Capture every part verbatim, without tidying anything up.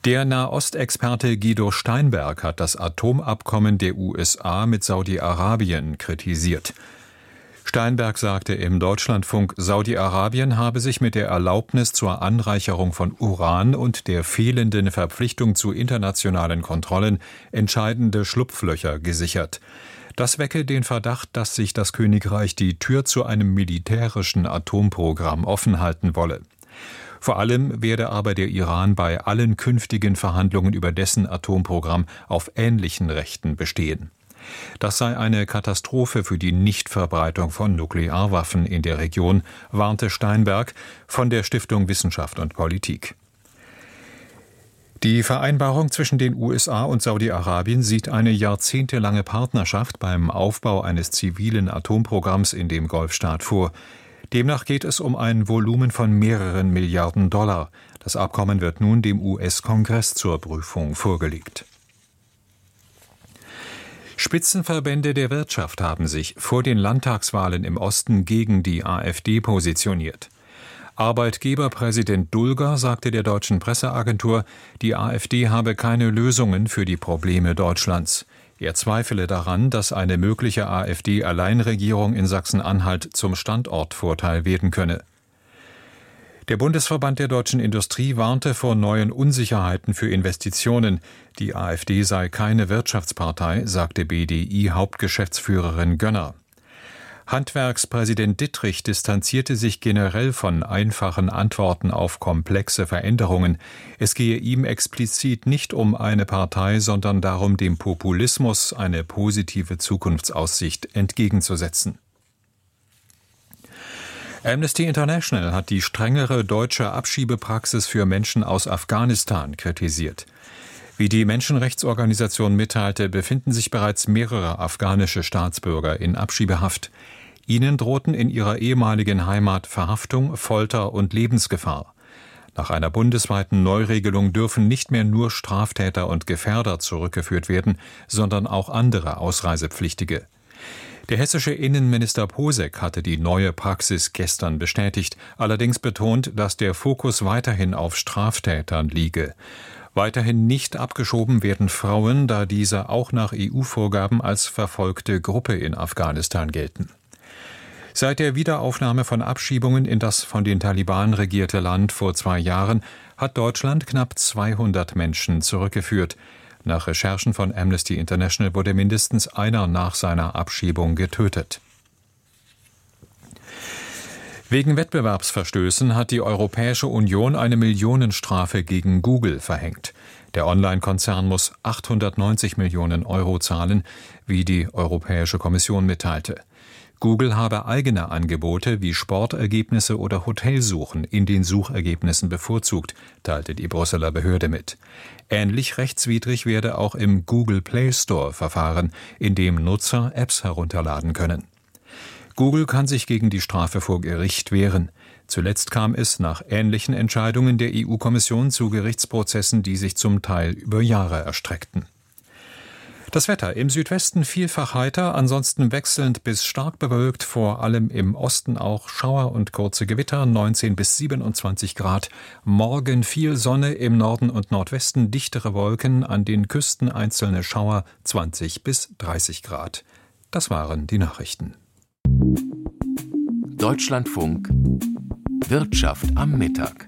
Der Nahostexperte Guido Steinberg hat das Atomabkommen der U S A mit Saudi-Arabien kritisiert. Steinberg sagte im Deutschlandfunk, Saudi-Arabien habe sich mit der Erlaubnis zur Anreicherung von Uran und der fehlenden Verpflichtung zu internationalen Kontrollen entscheidende Schlupflöcher gesichert. Das wecke den Verdacht, dass sich das Königreich die Tür zu einem militärischen Atomprogramm offen halten wolle. Vor allem werde aber der Iran bei allen künftigen Verhandlungen über dessen Atomprogramm auf ähnlichen Rechten bestehen. Das sei eine Katastrophe für die Nichtverbreitung von Nuklearwaffen in der Region, warnte Steinberg von der Stiftung Wissenschaft und Politik. Die Vereinbarung zwischen den U S A und Saudi-Arabien sieht eine jahrzehntelange Partnerschaft beim Aufbau eines zivilen Atomprogramms in dem Golfstaat vor. Demnach geht es um ein Volumen von mehreren Milliarden Dollar. Das Abkommen wird nun dem U S-Kongress zur Prüfung vorgelegt. Spitzenverbände der Wirtschaft haben sich vor den Landtagswahlen im Osten gegen die AfD positioniert. Arbeitgeberpräsident Dulger sagte der deutschen Presseagentur, die AfD habe keine Lösungen für die Probleme Deutschlands. Er zweifele daran, dass eine mögliche AfD-Alleinregierung in Sachsen-Anhalt zum Standortvorteil werden könne. Der Bundesverband der deutschen Industrie warnte vor neuen Unsicherheiten für Investitionen. Die AfD sei keine Wirtschaftspartei, sagte B D I-Hauptgeschäftsführerin Gönner. Handwerkspräsident Dittrich distanzierte sich generell von einfachen Antworten auf komplexe Veränderungen. Es gehe ihm explizit nicht um eine Partei, sondern darum, dem Populismus eine positive Zukunftsaussicht entgegenzusetzen. Amnesty International hat die strengere deutsche Abschiebepraxis für Menschen aus Afghanistan kritisiert. Wie die Menschenrechtsorganisation mitteilte, befinden sich bereits mehrere afghanische Staatsbürger in Abschiebehaft. Ihnen drohten in ihrer ehemaligen Heimat Verhaftung, Folter und Lebensgefahr. Nach einer bundesweiten Neuregelung dürfen nicht mehr nur Straftäter und Gefährder zurückgeführt werden, sondern auch andere Ausreisepflichtige. Der hessische Innenminister Posek hatte die neue Praxis gestern bestätigt, allerdings betont, dass der Fokus weiterhin auf Straftätern liege. Weiterhin nicht abgeschoben werden Frauen, da diese auch nach E U-Vorgaben als verfolgte Gruppe in Afghanistan gelten. Seit der Wiederaufnahme von Abschiebungen in das von den Taliban regierte Land vor zwei Jahren hat Deutschland knapp zweihundert Menschen zurückgeführt. Nach Recherchen von Amnesty International wurde mindestens einer nach seiner Abschiebung getötet. Wegen Wettbewerbsverstößen hat die Europäische Union eine Millionenstrafe gegen Google verhängt. Der Online-Konzern muss achthundertneunzig Millionen Euro zahlen, wie die Europäische Kommission mitteilte. Google habe eigene Angebote wie Sportergebnisse oder Hotelsuchen in den Suchergebnissen bevorzugt, teilte die Brüsseler Behörde mit. Ähnlich rechtswidrig werde auch im Google Play Store verfahren, in dem Nutzer Apps herunterladen können. Google kann sich gegen die Strafe vor Gericht wehren. Zuletzt kam es nach ähnlichen Entscheidungen der E U-Kommission zu Gerichtsprozessen, die sich zum Teil über Jahre erstreckten. Das Wetter im Südwesten vielfach heiter, ansonsten wechselnd bis stark bewölkt, vor allem im Osten auch Schauer und kurze Gewitter, neunzehn bis siebenundzwanzig Grad. Morgen viel Sonne, im Norden und Nordwesten dichtere Wolken, an den Küsten einzelne Schauer, zwanzig bis dreißig Grad. Das waren die Nachrichten. Deutschlandfunk Wirtschaft am Mittag.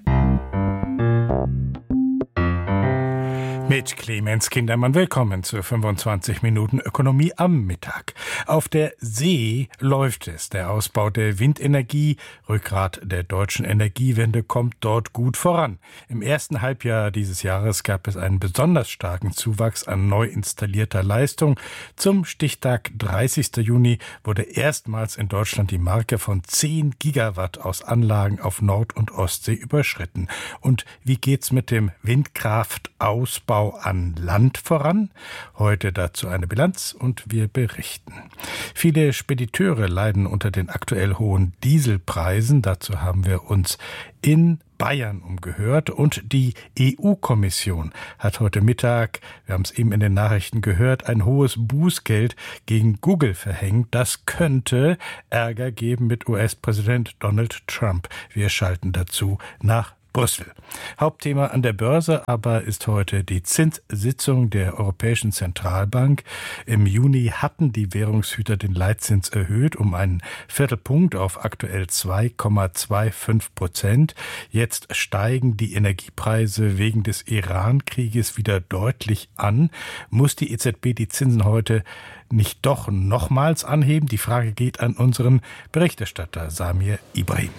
Mit Clemens Kindermann willkommen zu fünfundzwanzig Minuten Ökonomie am Mittag. Auf der See läuft es. Der Ausbau der Windenergie, Rückgrat der deutschen Energiewende, kommt dort gut voran. Im ersten Halbjahr dieses Jahres gab es einen besonders starken Zuwachs an neu installierter Leistung. Zum Stichtag dreißigsten Juni wurde erstmals in Deutschland die Marke von zehn Gigawatt aus Anlagen auf Nord- und Ostsee überschritten. Und wie geht's mit dem Windkraftausbau an Land voran? Heute dazu eine Bilanz und wir berichten. Viele Spediteure leiden unter den aktuell hohen Dieselpreisen. Dazu haben wir uns in Bayern umgehört und die E U-Kommission hat heute Mittag, wir haben es eben in den Nachrichten gehört, ein hohes Bußgeld gegen Google verhängt. Das könnte Ärger geben mit U S-Präsident Donald Trump. Wir schalten dazu nach Brüssel. Hauptthema an der Börse aber ist heute die Zinssitzung der Europäischen Zentralbank. Im Juni hatten die Währungshüter den Leitzins erhöht um einen Viertelpunkt auf aktuell zwei Komma fünfundzwanzig Prozent. Jetzt steigen die Energiepreise wegen des Iran-Krieges wieder deutlich an. Muss die E Z B die Zinsen heute nicht doch nochmals anheben? Die Frage geht an unseren Berichterstatter Samir Ibrahim.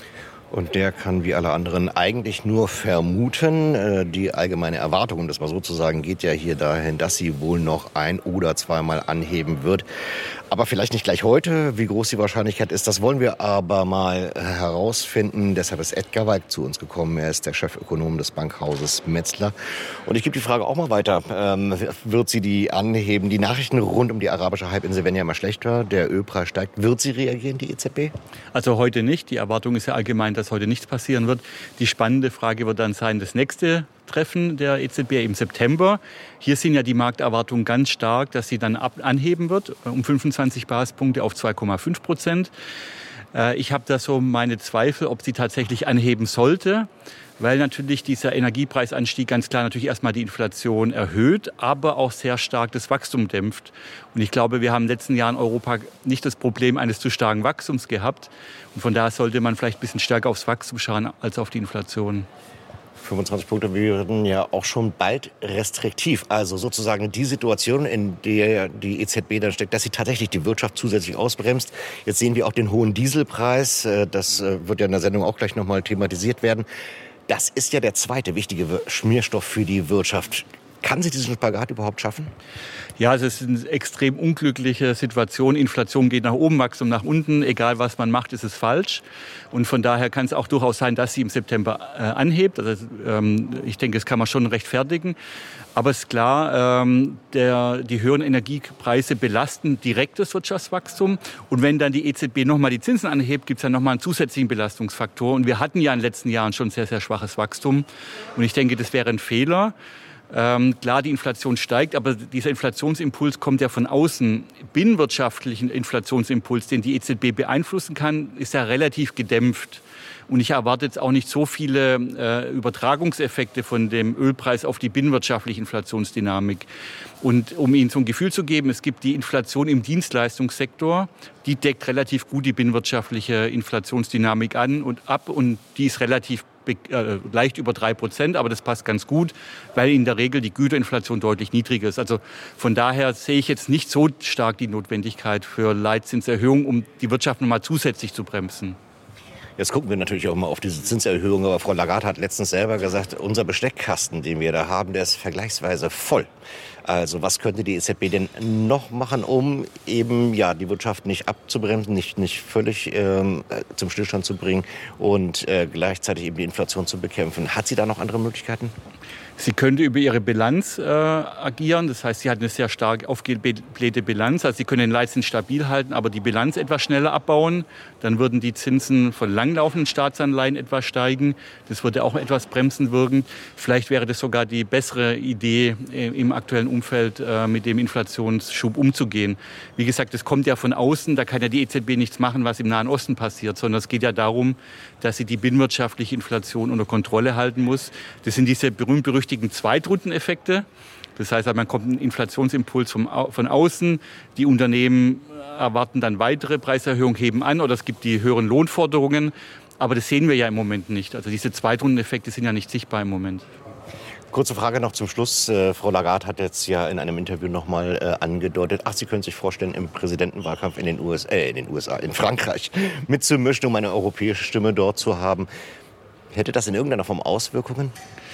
Und der kann wie alle anderen eigentlich nur vermuten. Die allgemeine Erwartung, um das mal so zu sagen, geht ja hier dahin, dass sie wohl noch ein- oder zweimal anheben wird. Aber vielleicht nicht gleich heute. Wie groß die Wahrscheinlichkeit ist, das wollen wir aber mal herausfinden. Deshalb ist Edgar Walk zu uns gekommen. Er ist der Chefökonom des Bankhauses Metzler. Und ich gebe die Frage auch mal weiter. Ähm, wird sie die anheben? Die Nachrichten rund um die arabische Halbinsel werden ja immer schlechter. Der Ölpreis steigt. Wird sie reagieren, die E Z B? Also heute nicht. Die Erwartung ist ja allgemein, dass heute nichts passieren wird. Die spannende Frage wird dann sein, das nächste Treffen der E Z B im September. Hier sind ja die Markterwartungen ganz stark, dass sie dann ab anheben wird, um fünfundzwanzig Basispunkte auf zwei Komma fünf Prozent. Äh, ich habe da so meine Zweifel, ob sie tatsächlich anheben sollte, weil natürlich dieser Energiepreisanstieg ganz klar natürlich erstmal die Inflation erhöht, aber auch sehr stark das Wachstum dämpft. Und ich glaube, wir haben in den letzten Jahren in Europa nicht das Problem eines zu starken Wachstums gehabt. Und von daher sollte man vielleicht ein bisschen stärker aufs Wachstum schauen als auf die Inflation. fünfundzwanzig Punkte werden ja auch schon bald restriktiv. Also sozusagen die Situation, in der die E Z B dann steckt, dass sie tatsächlich die Wirtschaft zusätzlich ausbremst. Jetzt sehen wir auch den hohen Dieselpreis. Das wird ja in der Sendung auch gleich nochmal thematisiert werden. Das ist ja der zweite wichtige Schmierstoff für die Wirtschaft. Kann sie diesen Spagat überhaupt schaffen? Ja, es ist eine extrem unglückliche Situation. Inflation geht nach oben, Wachstum nach unten. Egal, was man macht, ist es falsch. Und von daher kann es auch durchaus sein, dass sie im September äh, anhebt. Also, ähm, ich denke, das kann man schon rechtfertigen. Aber es ist klar, ähm, der, die höheren Energiepreise belasten direkt das Wirtschaftswachstum. Und wenn dann die E Z B nochmal die Zinsen anhebt, gibt es dann nochmal einen zusätzlichen Belastungsfaktor. Und wir hatten ja in den letzten Jahren schon sehr, sehr schwaches Wachstum. Und ich denke, das wäre ein Fehler. Ähm, klar, die Inflation steigt, aber dieser Inflationsimpuls kommt ja von außen. Binnenwirtschaftlichen Inflationsimpuls, den die E Z B beeinflussen kann, ist ja relativ gedämpft. Und ich erwarte jetzt auch nicht so viele äh, Übertragungseffekte von dem Ölpreis auf die binnenwirtschaftliche Inflationsdynamik. Und um Ihnen so ein Gefühl zu geben, es gibt die Inflation im Dienstleistungssektor, die deckt relativ gut die binnenwirtschaftliche Inflationsdynamik an und ab und die ist relativ Äh, leicht über drei Prozent, aber das passt ganz gut, weil in der Regel die Güterinflation deutlich niedriger ist. Also von daher sehe ich jetzt nicht so stark die Notwendigkeit für Leitzinserhöhung, um die Wirtschaft nochmal zusätzlich zu bremsen. Jetzt gucken wir natürlich auch mal auf diese Zinserhöhung, aber Frau Lagarde hat letztens selber gesagt, unser Besteckkasten, den wir da haben, der ist vergleichsweise voll. Also was könnte die E Z B denn noch machen, um eben ja die Wirtschaft nicht abzubremsen, nicht, nicht völlig ähm, zum Stillstand zu bringen und äh, gleichzeitig eben die Inflation zu bekämpfen? Hat sie da noch andere Möglichkeiten? Sie könnte über ihre Bilanz äh, agieren. Das heißt, sie hat eine sehr stark aufgeblähte Bilanz. Also sie können den Leitzins stabil halten, aber die Bilanz etwas schneller abbauen. Dann würden die Zinsen von langlaufenden Staatsanleihen etwas steigen. Das würde auch etwas bremsend wirken. Vielleicht wäre das sogar die bessere Idee, äh, im aktuellen Umfeld äh, mit dem Inflationsschub umzugehen. Wie gesagt, das kommt ja von außen. Da kann ja die E Z B nichts machen, was im Nahen Osten passiert, sondern es geht ja darum, dass sie die binnenwirtschaftliche Inflation unter Kontrolle halten muss. Das sind diese berühmt-berüchtigten Zweitrundeneffekte. Das heißt, man kommt einen Inflationsimpuls vom, von außen. Die Unternehmen erwarten dann weitere Preiserhöhungen, heben an oder es gibt die höheren Lohnforderungen. Aber das sehen wir ja im Moment nicht. Also diese Zweitrundeneffekte sind ja nicht sichtbar im Moment. Kurze Frage noch zum Schluss. Äh, Frau Lagarde hat jetzt ja in einem Interview noch mal äh, angedeutet, ach, Sie können sich vorstellen, im Präsidentenwahlkampf in den U S A, äh, in den U S A, in Frankreich mitzumischen, um eine europäische Stimme dort zu haben. Hätte das in irgendeiner Form Auswirkungen?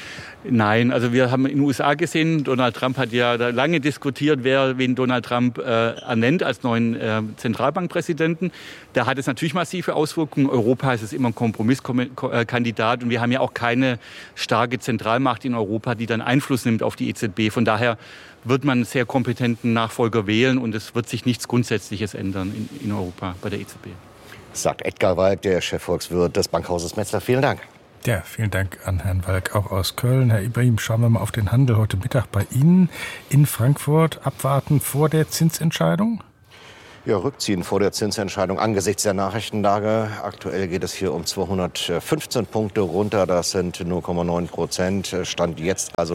Nein, also wir haben in den U S A gesehen, Donald Trump hat ja lange diskutiert, wer wen Donald Trump äh, ernennt als neuen äh, Zentralbankpräsidenten. Da hat es natürlich massive Auswirkungen. Europa ist es immer ein Kompromisskandidat und wir haben ja auch keine starke Zentralmacht in Europa, die dann Einfluss nimmt auf die E Z B. Von daher wird man einen sehr kompetenten Nachfolger wählen und es wird sich nichts Grundsätzliches ändern in, in Europa bei der E Z B. Sagt Edgar Walk, der Chefvolkswirt des Bankhauses Metzler. Vielen Dank. Ja, vielen Dank an Herrn Walk, auch aus Köln. Herr Ibrahim, schauen wir mal auf den Handel heute Mittag bei Ihnen in Frankfurt. Abwarten vor der Zinsentscheidung? Ja, Rückziehen vor der Zinsentscheidung angesichts der Nachrichtenlage. Aktuell geht es hier um zweihundertfünfzehn Punkte runter. Das sind null Komma neun Prozent. Stand jetzt also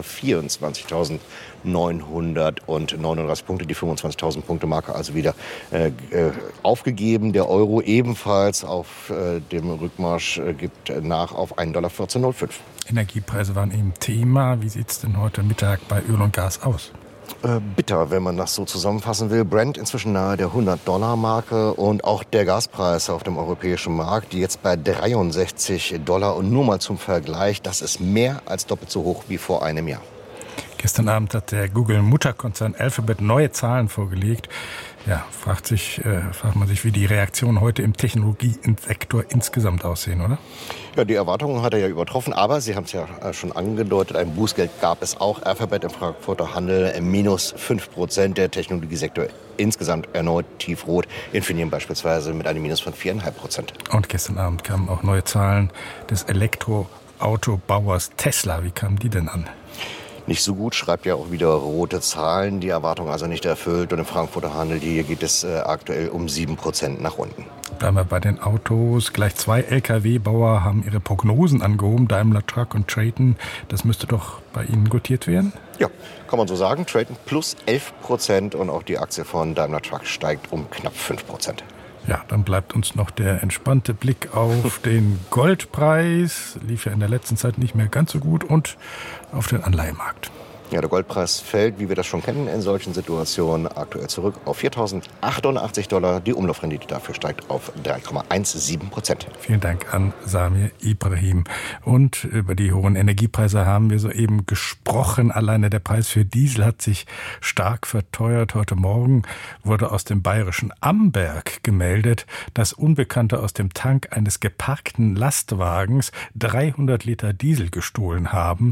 vierundzwanzigtausendneunhundertneununddreißig Punkte. Die fünfundzwanzigtausend Punkte Marke also wieder äh, aufgegeben. Der Euro ebenfalls auf äh, dem Rückmarsch äh, gibt nach auf einen Dollar vierzehn Komma null fünf. Energiepreise waren eben Thema. Wie sieht es denn heute Mittag bei Öl und Gas aus? Äh, bitter, wenn man das so zusammenfassen will. Brent inzwischen nahe der hundert-Dollar-Marke und auch der Gaspreis auf dem europäischen Markt, die jetzt bei dreiundsechzig Dollar. Und nur mal zum Vergleich, das ist mehr als doppelt so hoch wie vor einem Jahr. Gestern Abend hat der Google-Mutterkonzern Alphabet neue Zahlen vorgelegt. Ja, fragt sich, äh, fragt man sich, wie die Reaktionen heute im Technologiesektor insgesamt aussehen, oder? Ja, die Erwartungen hat er ja übertroffen, aber Sie haben es ja schon angedeutet, ein Bußgeld gab es auch. Alphabet im Frankfurter Handel minus fünf Prozent, der Technologiesektor insgesamt erneut tiefrot, Infineon beispielsweise mit einem Minus von vier Komma fünf Prozent. Und gestern Abend kamen auch neue Zahlen des Elektroautobauers Tesla. Wie kamen die denn an? Nicht so gut, schreibt ja auch wieder rote Zahlen, die Erwartung also nicht erfüllt. Und im Frankfurter Handel, hier geht es äh, aktuell um sieben Prozent nach unten. Bleiben wir bei den Autos. Gleich zwei L K W-Bauer haben ihre Prognosen angehoben, Daimler Truck und Traton. Das müsste doch bei Ihnen gutiert werden? Ja, kann man so sagen. Traton plus elf Prozent und auch die Aktie von Daimler Truck steigt um knapp fünf Prozent. Ja, dann bleibt uns noch der entspannte Blick auf den Goldpreis. Lief ja in der letzten Zeit nicht mehr ganz so gut und auf den Anleihemarkt. Ja, der Goldpreis fällt, wie wir das schon kennen, in solchen Situationen aktuell zurück auf viertausendachthundachtzig Dollar. Die Umlaufrendite dafür steigt auf drei Komma siebzehn Prozent. Vielen Dank an Samir Ibrahim. Und über die hohen Energiepreise haben wir soeben gesprochen. Alleine der Preis für Diesel hat sich stark verteuert. Heute Morgen wurde aus dem bayerischen Amberg gemeldet, dass Unbekannte aus dem Tank eines geparkten Lastwagens dreihundert Liter Diesel gestohlen haben.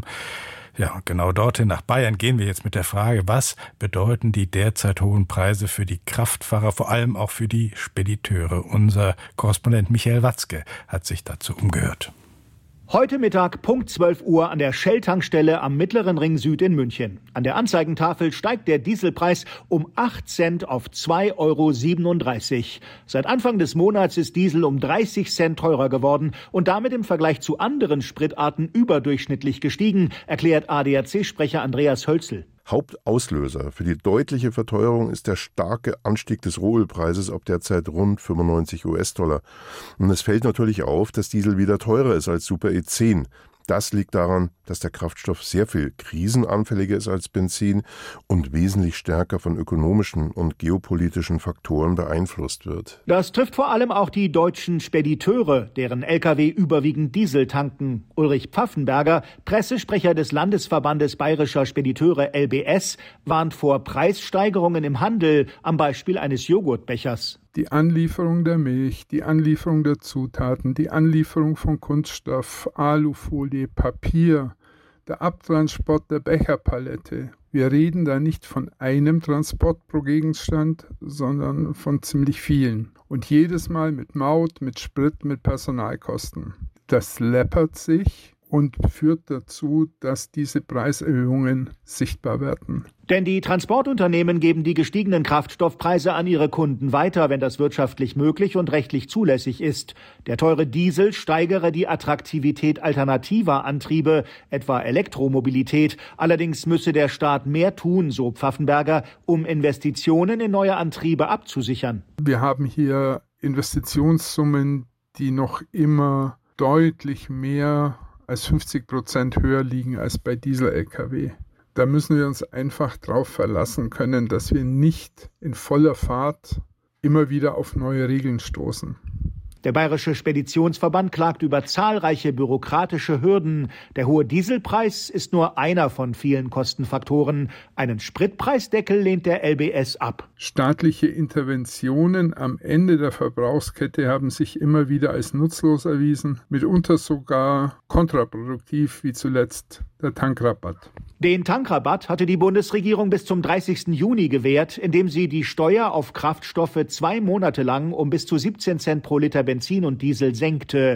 Ja, genau dorthin nach Bayern gehen wir jetzt mit der Frage, was bedeuten die derzeit hohen Preise für die Kraftfahrer, vor allem auch für die Spediteure? Unser Korrespondent Michael Watzke hat sich dazu umgehört. Heute Mittag Punkt zwölf Uhr an der Shell-Tankstelle am Mittleren Ring Süd in München. An der Anzeigentafel steigt der Dieselpreis um acht Cent auf zwei Komma siebenunddreißig Euro. Seit Anfang des Monats ist Diesel um dreißig Cent teurer geworden und damit im Vergleich zu anderen Spritarten überdurchschnittlich gestiegen, erklärt A D A C-Sprecher Andreas Hölzl. Hauptauslöser für die deutliche Verteuerung ist der starke Anstieg des Rohölpreises auf derzeit rund fünfundneunzig US-Dollar. Und es fällt natürlich auf, dass Diesel wieder teurer ist als Super E zehn. Das liegt daran, dass der Kraftstoff sehr viel krisenanfälliger ist als Benzin und wesentlich stärker von ökonomischen und geopolitischen Faktoren beeinflusst wird. Das trifft vor allem auch die deutschen Spediteure, deren L K W überwiegend Diesel tanken. Ulrich Pfaffenberger, Pressesprecher des Landesverbandes Bayerischer Spediteure L B S, warnt vor Preissteigerungen im Handel am Beispiel eines Joghurtbechers. Die Anlieferung der Milch, die Anlieferung der Zutaten, die Anlieferung von Kunststoff, Alufolie, Papier, der Abtransport der Becherpalette. Wir reden da nicht von einem Transport pro Gegenstand, sondern von ziemlich vielen. Und jedes Mal mit Maut, mit Sprit, mit Personalkosten. Das läppert sich und führt dazu, dass diese Preiserhöhungen sichtbar werden. Denn die Transportunternehmen geben die gestiegenen Kraftstoffpreise an ihre Kunden weiter, wenn das wirtschaftlich möglich und rechtlich zulässig ist. Der teure Diesel steigere die Attraktivität alternativer Antriebe, etwa Elektromobilität. Allerdings müsse der Staat mehr tun, so Pfaffenberger, um Investitionen in neue Antriebe abzusichern. Wir haben hier Investitionssummen, die noch immer deutlich mehr als fünfzig Prozent höher liegen als bei Diesel-L K W. Da müssen wir uns einfach darauf verlassen können, dass wir nicht in voller Fahrt immer wieder auf neue Regeln stoßen. Der Bayerische Speditionsverband klagt über zahlreiche bürokratische Hürden. Der hohe Dieselpreis ist nur einer von vielen Kostenfaktoren. Einen Spritpreisdeckel lehnt der L B S ab. Staatliche Interventionen am Ende der Verbrauchskette haben sich immer wieder als nutzlos erwiesen, mitunter sogar kontraproduktiv, wie zuletzt der Tankrabatt. Den Tankrabatt hatte die Bundesregierung bis zum dreißigsten Juni gewährt, indem sie die Steuer auf Kraftstoffe zwei Monate lang um bis zu siebzehn Cent pro Liter Benzin und Diesel senkte.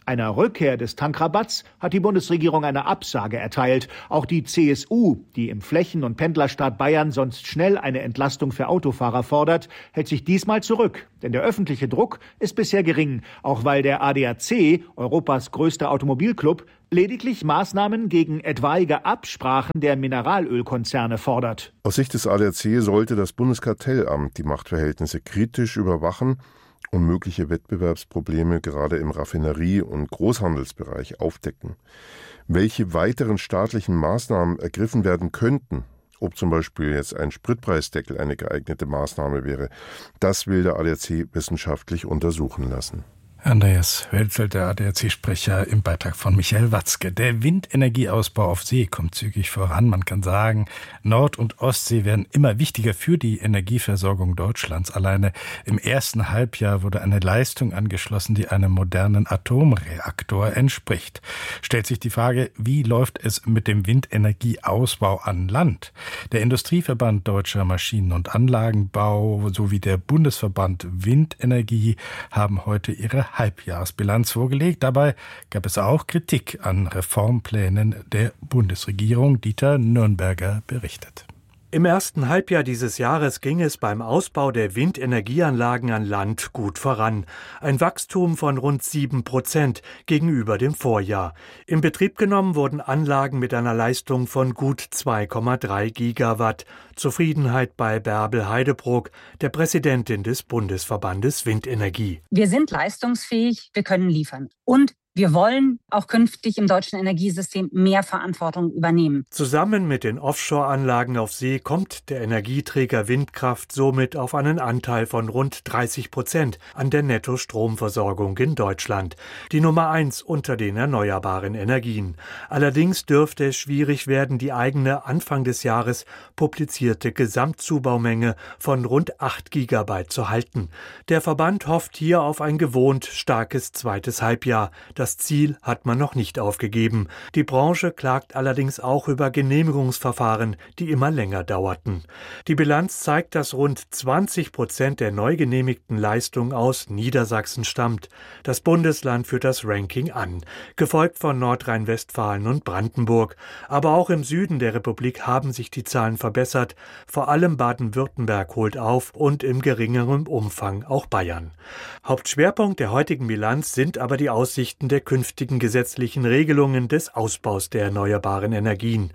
Einer Rückkehr des Tankrabatts hat die Bundesregierung eine Absage erteilt. Auch die C S U, die im Flächen- und Pendlerstaat Bayern sonst schnell eine Entlastung für Autofahrer fordert, hält sich diesmal zurück. Denn der öffentliche Druck ist bisher gering, auch weil der A D A C, Europas größter Automobilclub, lediglich Maßnahmen gegen etwaige Absprachen der Mineralölkonzerne fordert. Aus Sicht des A D A C sollte das Bundeskartellamt die Machtverhältnisse kritisch überwachen und mögliche Wettbewerbsprobleme gerade im Raffinerie- und Großhandelsbereich aufdecken. Welche weiteren staatlichen Maßnahmen ergriffen werden könnten, ob zum Beispiel jetzt ein Spritpreisdeckel eine geeignete Maßnahme wäre, das will der A D A C wissenschaftlich untersuchen lassen. Andreas Hölzel, der A D A C-Sprecher, im Beitrag von Michael Watzke. Der Windenergieausbau auf See kommt zügig voran. Man kann sagen, Nord- und Ostsee werden immer wichtiger für die Energieversorgung Deutschlands. Alleine im ersten Halbjahr wurde eine Leistung angeschlossen, die einem modernen Atomreaktor entspricht. Stellt sich die Frage, wie läuft es mit dem Windenergieausbau an Land? Der Industrieverband Deutscher Maschinen- und Anlagenbau sowie der Bundesverband Windenergie haben heute ihre Halbjahresbilanz vorgelegt. Dabei gab es auch Kritik an Reformplänen der Bundesregierung. Dieter Nürnberger berichtet. Im ersten Halbjahr dieses Jahres ging es beim Ausbau der Windenergieanlagen an Land gut voran. Ein Wachstum von rund sieben Prozent gegenüber dem Vorjahr. In Betrieb genommen wurden Anlagen mit einer Leistung von gut zwei Komma drei Gigawatt. Zufriedenheit bei Bärbel Heidebrook, der Präsidentin des Bundesverbandes Windenergie. Wir sind leistungsfähig, wir können liefern. Und wir wollen auch künftig im deutschen Energiesystem mehr Verantwortung übernehmen. Zusammen mit den Offshore-Anlagen auf See kommt der Energieträger Windkraft somit auf einen Anteil von rund dreißig Prozent an der Nettostromversorgung in Deutschland. Die Nummer eins unter den erneuerbaren Energien. Allerdings dürfte es schwierig werden, die eigene Anfang des Jahres publizierte Gesamtzubaumenge von rund acht Gigabyte zu halten. Der Verband hofft hier auf ein gewohnt starkes zweites Halbjahr. Das Das Ziel hat man noch nicht aufgegeben. Die Branche klagt allerdings auch über Genehmigungsverfahren, die immer länger dauerten. Die Bilanz zeigt, dass rund zwanzig Prozent der neu genehmigten Leistung aus Niedersachsen stammt. Das Bundesland führt das Ranking an, gefolgt von Nordrhein-Westfalen und Brandenburg. Aber auch im Süden der Republik haben sich die Zahlen verbessert. Vor allem Baden-Württemberg holt auf und im geringeren Umfang auch Bayern. Hauptschwerpunkt der heutigen Bilanz sind aber die Aussichten der der künftigen gesetzlichen Regelungen des Ausbaus der erneuerbaren Energien.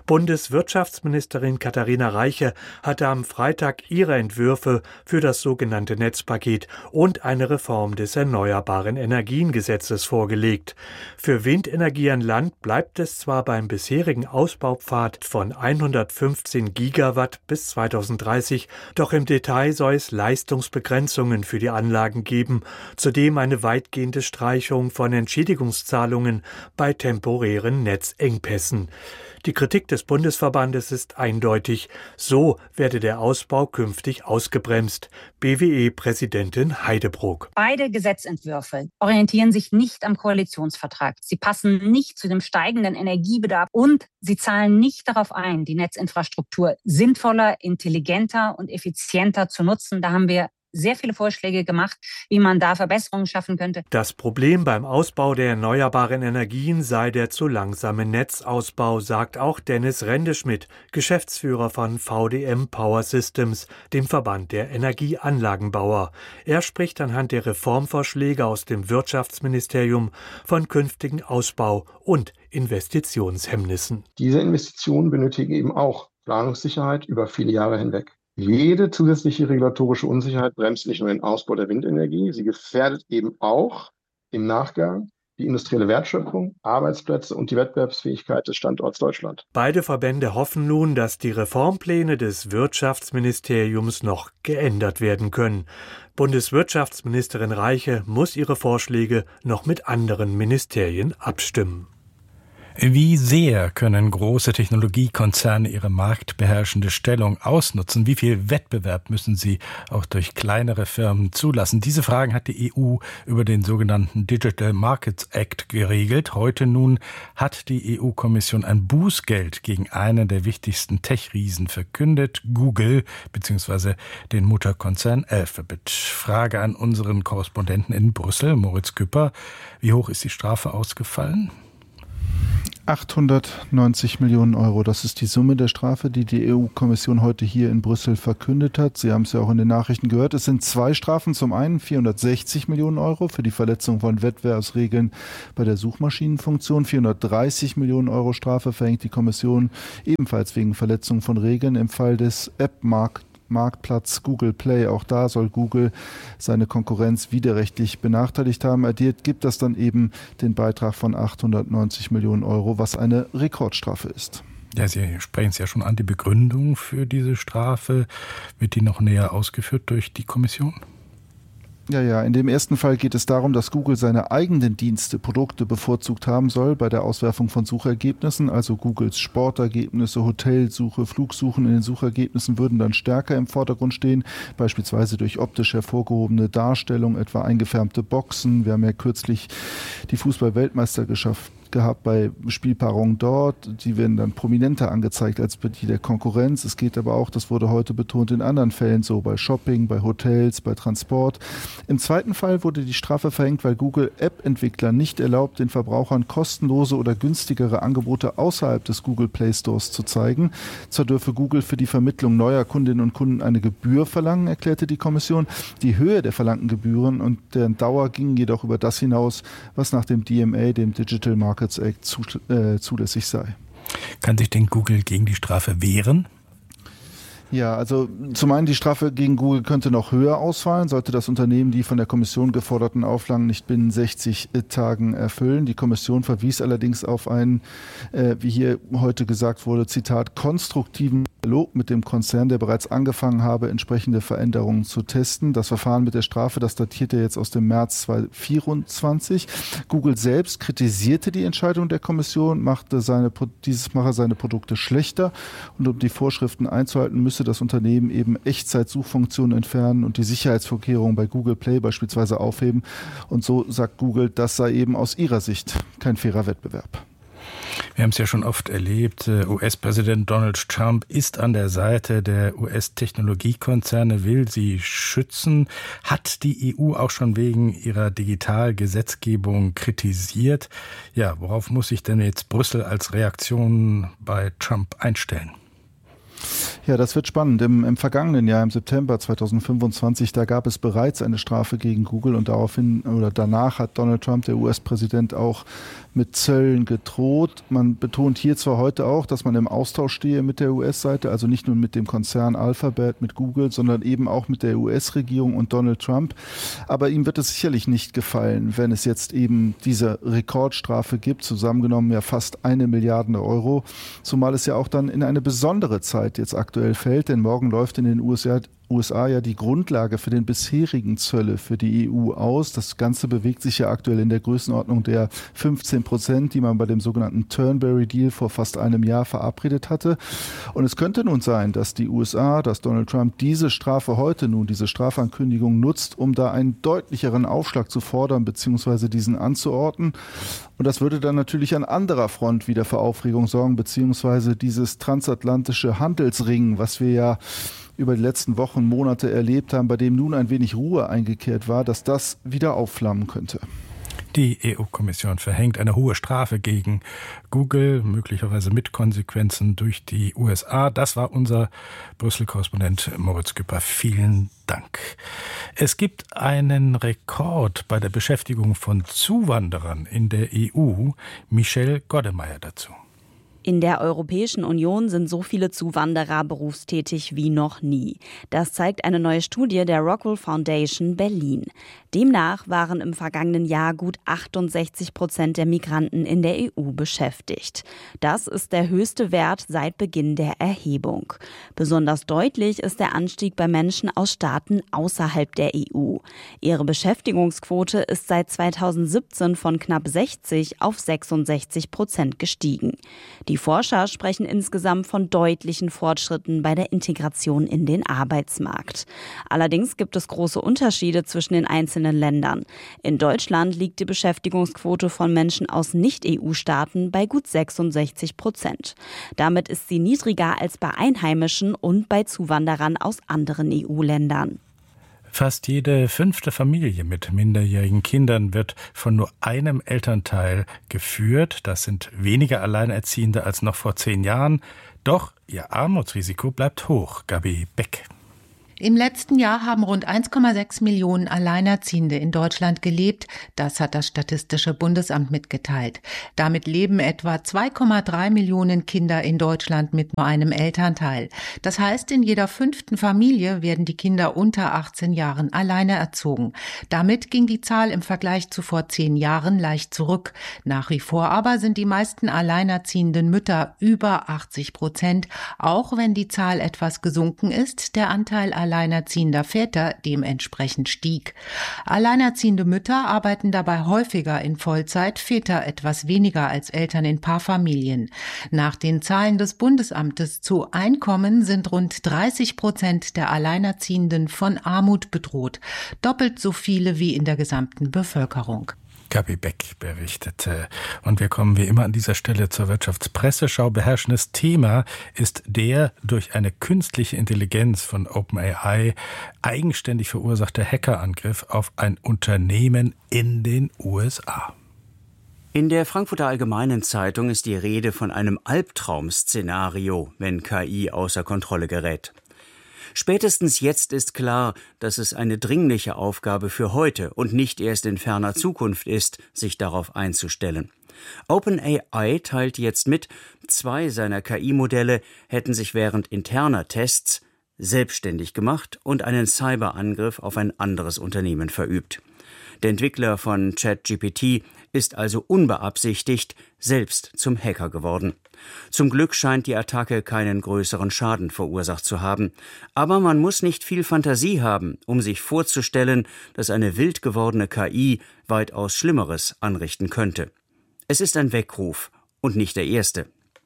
Bundeswirtschaftsministerin Katharina Reiche hatte am Freitag ihre Entwürfe für das sogenannte Netzpaket und eine Reform des Erneuerbaren Energiengesetzes vorgelegt. Für Windenergie an Land bleibt es zwar beim bisherigen Ausbaupfad von hundertfünfzehn Gigawatt bis zweitausenddreißig, doch im Detail soll es Leistungsbegrenzungen für die Anlagen geben, zudem eine weitgehende Streichung von Entschädigungszahlungen bei temporären Netzengpässen. Die Kritik des Bundesverbandes ist eindeutig. So werde der Ausbau künftig ausgebremst. B W E-Präsidentin Heidebrook. Beide Gesetzentwürfe orientieren sich nicht am Koalitionsvertrag. Sie passen nicht zu dem steigenden Energiebedarf und sie zahlen nicht darauf ein, die Netzinfrastruktur sinnvoller, intelligenter und effizienter zu nutzen. Da haben wir sehr viele Vorschläge gemacht, wie man da Verbesserungen schaffen könnte. Das Problem beim Ausbau der erneuerbaren Energien sei der zu langsame Netzausbau, sagt auch Dennis Rendeschmidt, Geschäftsführer von V D M Power Systems, dem Verband der Energieanlagenbauer. Er spricht anhand der Reformvorschläge aus dem Wirtschaftsministerium von künftigen Ausbau- und Investitionshemmnissen. Diese Investitionen benötigen eben auch Planungssicherheit über viele Jahre hinweg. Jede zusätzliche regulatorische Unsicherheit bremst nicht nur den Ausbau der Windenergie, sie gefährdet eben auch im Nachgang die industrielle Wertschöpfung, Arbeitsplätze und die Wettbewerbsfähigkeit des Standorts Deutschland. Beide Verbände hoffen nun, dass die Reformpläne des Wirtschaftsministeriums noch geändert werden können. Bundeswirtschaftsministerin Reiche muss ihre Vorschläge noch mit anderen Ministerien abstimmen. Wie sehr können große Technologiekonzerne ihre marktbeherrschende Stellung ausnutzen? Wie viel Wettbewerb müssen sie auch durch kleinere Firmen zulassen? Diese Fragen hat die E U über den sogenannten Digital Markets Act geregelt. Heute nun hat die E U-Kommission ein Bußgeld gegen einen der wichtigsten Tech-Riesen verkündet, Google bzw. den Mutterkonzern Alphabet. Frage an unseren Korrespondenten in Brüssel, Moritz Küpper. Wie hoch ist die Strafe ausgefallen? achthundertneunzig Millionen Euro, das ist die Summe der Strafe, die die E U-Kommission heute hier in Brüssel verkündet hat. Sie haben es ja auch in den Nachrichten gehört. Es sind zwei Strafen. Zum einen vierhundertsechzig Millionen Euro für die Verletzung von Wettbewerbsregeln bei der Suchmaschinenfunktion. vierhundertdreißig Millionen Euro Strafe verhängt die Kommission ebenfalls wegen Verletzung von Regeln im Fall des App-Marktes. Marktplatz Google Play. Auch da soll Google seine Konkurrenz widerrechtlich benachteiligt haben. Addiert gibt das dann eben den Beitrag von achthundertneunzig Millionen Euro, was eine Rekordstrafe ist. Ja, Sie sprechen es ja schon an, die Begründung für diese Strafe. Wird die noch näher ausgeführt durch die Kommission? Ja, ja. In dem ersten Fall geht es darum, dass Google seine eigenen Dienste, Produkte bevorzugt haben soll bei der Auswerfung von Suchergebnissen. Also Googles Sportergebnisse, Hotelsuche, Flugsuchen in den Suchergebnissen würden dann stärker im Vordergrund stehen. Beispielsweise durch optisch hervorgehobene Darstellung, etwa eingefärbte Boxen. Wir haben ja kürzlich die Fußball-Weltmeisterschaft gehabt bei Spielpaarungen dort. Die werden dann prominenter angezeigt als bei die der Konkurrenz. Es geht aber auch, das wurde heute betont, in anderen Fällen so, bei Shopping, bei Hotels, bei Transport. Im zweiten Fall wurde die Strafe verhängt, weil Google App-Entwicklern nicht erlaubt, den Verbrauchern kostenlose oder günstigere Angebote außerhalb des Google Play Stores zu zeigen. Zwar dürfe Google für die Vermittlung neuer Kundinnen und Kunden eine Gebühr verlangen, erklärte die Kommission. Die Höhe der verlangten Gebühren und deren Dauer gingen jedoch über das hinaus, was nach dem D M A, dem Digital Markets Act, zulässig sei. Kann sich denn Google gegen die Strafe wehren? Ja, also zum einen die Strafe gegen Google könnte noch höher ausfallen, sollte das Unternehmen die von der Kommission geforderten Auflagen nicht binnen sechzig Tagen erfüllen. Die Kommission verwies allerdings auf einen, äh, wie hier heute gesagt wurde, Zitat, konstruktiven Dialog mit dem Konzern, der bereits angefangen habe, entsprechende Veränderungen zu testen. Das Verfahren mit der Strafe, das datiert ja jetzt aus dem März zweitausendvierundzwanzig. Google selbst kritisierte die Entscheidung der Kommission, machte seine, dieses mache seine Produkte schlechter und um die Vorschriften einzuhalten, müsse das Unternehmen eben Echtzeit-Suchfunktionen entfernen und die Sicherheitsvorkehrungen bei Google Play beispielsweise aufheben. Und so sagt Google, das sei eben aus ihrer Sicht kein fairer Wettbewerb. Wir haben es ja schon oft erlebt, U S-Präsident Donald Trump ist an der Seite der U S-Technologiekonzerne, will sie schützen. Hat die E U auch schon wegen ihrer Digitalgesetzgebung kritisiert? Ja, worauf muss sich denn jetzt Brüssel als Reaktion bei Trump einstellen? Ja, das wird spannend. Im, im vergangenen Jahr, im September zweitausendfünfundzwanzig, da gab es bereits eine Strafe gegen Google und daraufhin oder danach hat Donald Trump, der U S-Präsident, auch mit Zöllen gedroht. Man betont hier zwar heute auch, dass man im Austausch stehe mit der U S-Seite, also nicht nur mit dem Konzern Alphabet, mit Google, sondern eben auch mit der U S-Regierung und Donald Trump. Aber ihm wird es sicherlich nicht gefallen, wenn es jetzt eben diese Rekordstrafe gibt, zusammengenommen ja fast eine Milliarde Euro, zumal es ja auch dann in eine besondere Zeit jetzt aktuell fällt, denn morgen läuft in den U S A U S A ja die Grundlage für den bisherigen Zölle für die E U aus. Das Ganze bewegt sich ja aktuell in der Größenordnung der fünfzehn Prozent, die man bei dem sogenannten Turnberry-Deal vor fast einem Jahr verabredet hatte. Und es könnte nun sein, dass die U S A, dass Donald Trump diese Strafe heute nun, diese Strafankündigung nutzt, um da einen deutlicheren Aufschlag zu fordern bzw. diesen anzuordnen. Und das würde dann natürlich an anderer Front wieder für Aufregung sorgen, beziehungsweise dieses transatlantische Handelsringen, was wir ja über die letzten Wochen, Monate erlebt haben, bei dem nun ein wenig Ruhe eingekehrt war, dass das wieder aufflammen könnte. Die E U-Kommission verhängt eine hohe Strafe gegen Google, möglicherweise mit Konsequenzen durch die U S A. Das war unser Brüssel-Korrespondent Moritz Küpper. Vielen Dank. Es gibt einen Rekord bei der Beschäftigung von Zuwanderern in der E U. Michel Goddemeyer dazu. In der Europäischen Union sind so viele Zuwanderer berufstätig wie noch nie. Das zeigt eine neue Studie der Rockwell Foundation Berlin. Demnach waren im vergangenen Jahr gut achtundsechzig Prozent der Migranten in der E U beschäftigt. Das ist der höchste Wert seit Beginn der Erhebung. Besonders deutlich ist der Anstieg bei Menschen aus Staaten außerhalb der E U. Ihre Beschäftigungsquote ist seit zweitausendsiebzehn von knapp sechzig auf sechsundsechzig Prozent gestiegen. Die Forscher sprechen insgesamt von deutlichen Fortschritten bei der Integration in den Arbeitsmarkt. Allerdings gibt es große Unterschiede zwischen den einzelnen Ländern. In Deutschland liegt die Beschäftigungsquote von Menschen aus Nicht-E U-Staaten bei gut sechsundsechzig Prozent. Damit ist sie niedriger als bei Einheimischen und bei Zuwanderern aus anderen E U-Ländern. Fast jede fünfte Familie mit minderjährigen Kindern wird von nur einem Elternteil geführt. Das sind weniger Alleinerziehende als noch vor zehn Jahren. Doch ihr Armutsrisiko bleibt hoch. Gabi Beck. Im letzten Jahr haben rund eins Komma sechs Millionen Alleinerziehende in Deutschland gelebt. Das hat das Statistische Bundesamt mitgeteilt. Damit leben etwa zwei Komma drei Millionen Kinder in Deutschland mit nur einem Elternteil. Das heißt, in jeder fünften Familie werden die Kinder unter achtzehn Jahren alleine erzogen. Damit ging die Zahl im Vergleich zu vor zehn Jahren leicht zurück. Nach wie vor aber sind die meisten alleinerziehenden Mütter über achtzig Prozent, auch wenn die Zahl etwas gesunken ist, der Anteil alleinerziehender Väter dementsprechend stieg. Alleinerziehende Mütter arbeiten dabei häufiger in Vollzeit, Väter etwas weniger als Eltern in Paarfamilien. Nach den Zahlen des Bundesamtes zu Einkommen sind rund dreißig Prozent der Alleinerziehenden von Armut bedroht, doppelt so viele wie in der gesamten Bevölkerung. Gabi Beck berichtete. Und wir kommen wie immer an dieser Stelle zur Wirtschaftspresseschau. Beherrschendes Thema ist der durch eine künstliche Intelligenz von OpenAI eigenständig verursachte Hackerangriff auf ein Unternehmen in den U S A. In der Frankfurter Allgemeinen Zeitung ist die Rede von einem Albtraum-Szenario, wenn K I außer Kontrolle gerät. Spätestens jetzt ist klar, dass es eine dringliche Aufgabe für heute und nicht erst in ferner Zukunft ist, sich darauf einzustellen. OpenAI teilt jetzt mit, zwei seiner K I-Modelle hätten sich während interner Tests selbstständig gemacht und einen Cyberangriff auf ein anderes Unternehmen verübt. Der Entwickler von ChatGPT ist also unbeabsichtigt selbst zum Hacker geworden. Zum Glück scheint die Attacke keinen größeren Schaden verursacht zu haben. Aber man muss nicht viel Fantasie haben, um sich vorzustellen, dass eine wild gewordene K I weitaus Schlimmeres anrichten könnte. Es ist ein Weckruf und nicht der erste.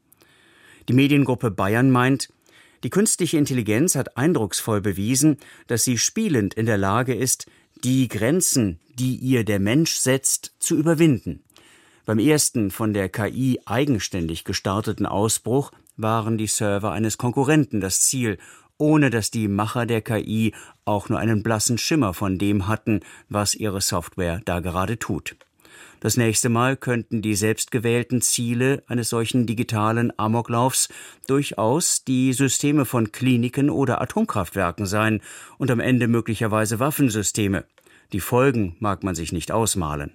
Die Mediengruppe Bayern meint, die künstliche Intelligenz hat eindrucksvoll bewiesen, dass sie spielend in der Lage ist, die Grenzen, die ihr der Mensch setzt, zu überwinden. Beim ersten von der K I eigenständig gestarteten Ausbruch waren die Server eines Konkurrenten das Ziel, ohne dass die Macher der K I auch nur einen blassen Schimmer von dem hatten, was ihre Software da gerade tut. Das nächste Mal könnten die selbstgewählten Ziele eines solchen digitalen Amoklaufs durchaus die Systeme von Kliniken oder Atomkraftwerken sein und am Ende möglicherweise Waffensysteme. Die Folgen mag man sich nicht ausmalen.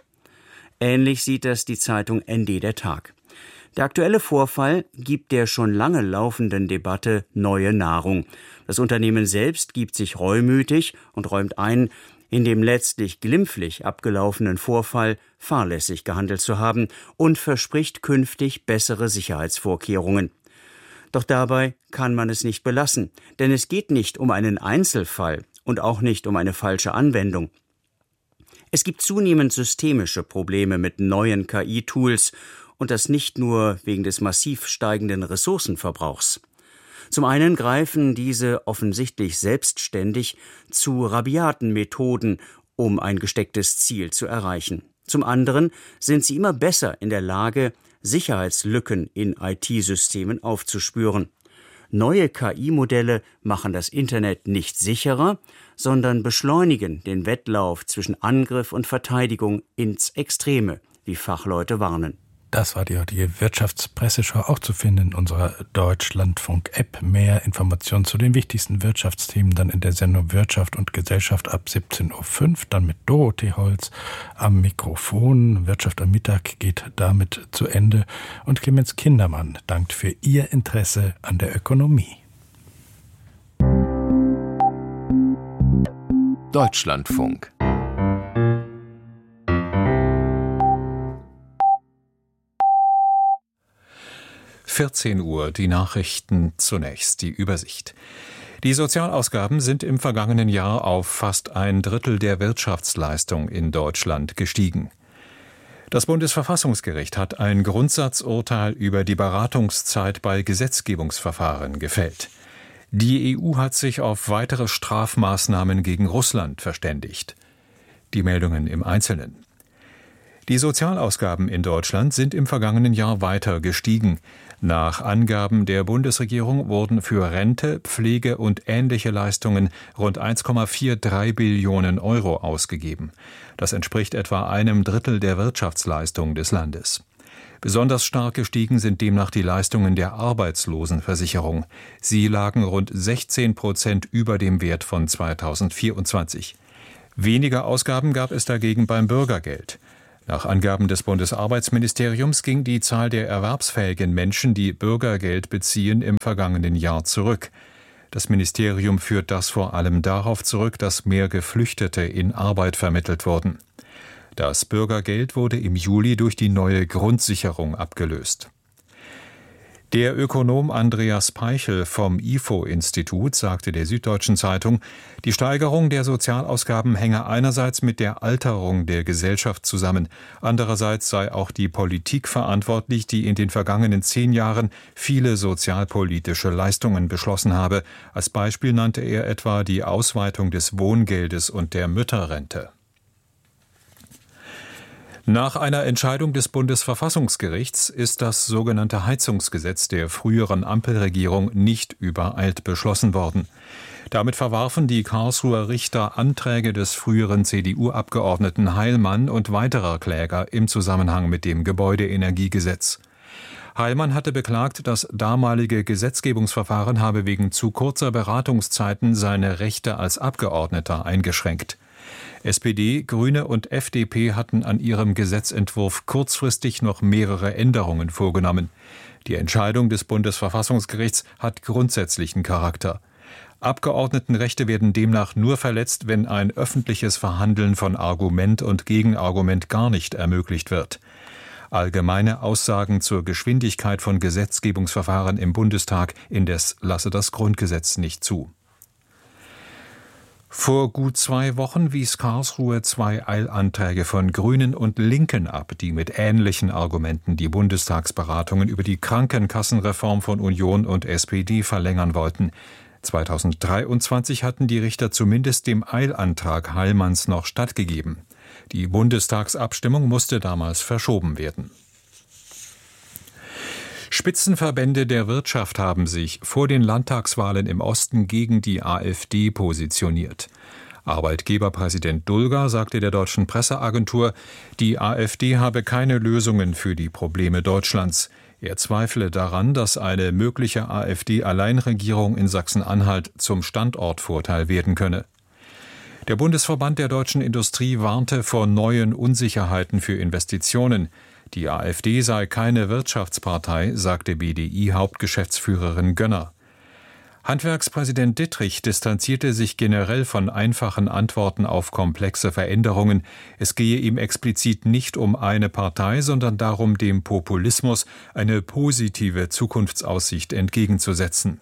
Ähnlich sieht das die Zeitung N D der Tag. Der aktuelle Vorfall gibt der schon lange laufenden Debatte neue Nahrung. Das Unternehmen selbst gibt sich reumütig und räumt ein, in dem letztlich glimpflich abgelaufenen Vorfall fahrlässig gehandelt zu haben und verspricht künftig bessere Sicherheitsvorkehrungen. Doch dabei kann man es nicht belassen, denn es geht nicht um einen Einzelfall und auch nicht um eine falsche Anwendung. Es gibt zunehmend systemische Probleme mit neuen K I-Tools und das nicht nur wegen des massiv steigenden Ressourcenverbrauchs. Zum einen greifen diese offensichtlich selbstständig zu rabiaten Methoden, um ein gestecktes Ziel zu erreichen. Zum anderen sind sie immer besser in der Lage, Sicherheitslücken in I T-Systemen aufzuspüren. Neue K I-Modelle machen das Internet nicht sicherer, sondern beschleunigen den Wettlauf zwischen Angriff und Verteidigung ins Extreme, wie Fachleute warnen. Das war die heutige Wirtschaftspresseschau, auch zu finden in unserer Deutschlandfunk-App. Mehr Informationen zu den wichtigsten Wirtschaftsthemen dann in der Sendung Wirtschaft und Gesellschaft ab siebzehn Uhr fünf, dann mit Dorothee Holz am Mikrofon. Wirtschaft am Mittag geht damit zu Ende und Clemens Kindermann dankt für Ihr Interesse an der Ökonomie. Deutschlandfunk. vierzehn Uhr, die Nachrichten zunächst, die Übersicht. Die Sozialausgaben sind im vergangenen Jahr auf fast ein Drittel der Wirtschaftsleistung in Deutschland gestiegen. Das Bundesverfassungsgericht hat ein Grundsatzurteil über die Beratungszeit bei Gesetzgebungsverfahren gefällt. Die E U hat sich auf weitere Strafmaßnahmen gegen Russland verständigt. Die Meldungen im Einzelnen. Die Sozialausgaben in Deutschland sind im vergangenen Jahr weiter gestiegen. Nach Angaben der Bundesregierung wurden für Rente, Pflege und ähnliche Leistungen rund eins Komma dreiundvierzig Billionen Euro ausgegeben. Das entspricht etwa einem Drittel der Wirtschaftsleistung des Landes. Besonders stark gestiegen sind demnach die Leistungen der Arbeitslosenversicherung. Sie lagen rund sechzehn Prozent über dem Wert von zweitausendvierundzwanzig. Weniger Ausgaben gab es dagegen beim Bürgergeld. Nach Angaben des Bundesarbeitsministeriums ging die Zahl der erwerbsfähigen Menschen, die Bürgergeld beziehen, im vergangenen Jahr zurück. Das Ministerium führt das vor allem darauf zurück, dass mehr Geflüchtete in Arbeit vermittelt wurden. Das Bürgergeld wurde im Juli durch die neue Grundsicherung abgelöst. Der Ökonom Andreas Peichel vom I F O-Institut sagte der Süddeutschen Zeitung, die Steigerung der Sozialausgaben hänge einerseits mit der Alterung der Gesellschaft zusammen, andererseits sei auch die Politik verantwortlich, die in den vergangenen zehn Jahren viele sozialpolitische Leistungen beschlossen habe. Als Beispiel nannte er etwa die Ausweitung des Wohngeldes und der Mütterrente. Nach einer Entscheidung des Bundesverfassungsgerichts ist das sogenannte Heizungsgesetz der früheren Ampelregierung nicht übereilt beschlossen worden. Damit verwarfen die Karlsruher Richter Anträge des früheren C D U-Abgeordneten Heilmann und weiterer Kläger im Zusammenhang mit dem Gebäudeenergiegesetz. Heilmann hatte beklagt, das damalige Gesetzgebungsverfahren habe wegen zu kurzer Beratungszeiten seine Rechte als Abgeordneter eingeschränkt. S P D, Grüne und F D P hatten an ihrem Gesetzentwurf kurzfristig noch mehrere Änderungen vorgenommen. Die Entscheidung des Bundesverfassungsgerichts hat grundsätzlichen Charakter. Abgeordnetenrechte werden demnach nur verletzt, wenn ein öffentliches Verhandeln von Argument und Gegenargument gar nicht ermöglicht wird. Allgemeine Aussagen zur Geschwindigkeit von Gesetzgebungsverfahren im Bundestag indes lasse das Grundgesetz nicht zu. Vor gut zwei Wochen wies Karlsruhe zwei Eilanträge von Grünen und Linken ab, die mit ähnlichen Argumenten die Bundestagsberatungen über die Krankenkassenreform von Union und S P D verlängern wollten. zweitausenddreiundzwanzig hatten die Richter zumindest dem Eilantrag Heilmanns noch stattgegeben. Die Bundestagsabstimmung musste damals verschoben werden. Spitzenverbände der Wirtschaft haben sich vor den Landtagswahlen im Osten gegen die AfD positioniert. Arbeitgeberpräsident Dulger sagte der deutschen Presseagentur, die AfD habe keine Lösungen für die Probleme Deutschlands. Er zweifle daran, dass eine mögliche AfD-Alleinregierung in Sachsen-Anhalt zum Standortvorteil werden könne. Der Bundesverband der deutschen Industrie warnte vor neuen Unsicherheiten für Investitionen. Die AfD sei keine Wirtschaftspartei, sagte B D I-Hauptgeschäftsführerin Gönner. Handwerkspräsident Dittrich distanzierte sich generell von einfachen Antworten auf komplexe Veränderungen. Es gehe ihm explizit nicht um eine Partei, sondern darum, dem Populismus eine positive Zukunftsaussicht entgegenzusetzen.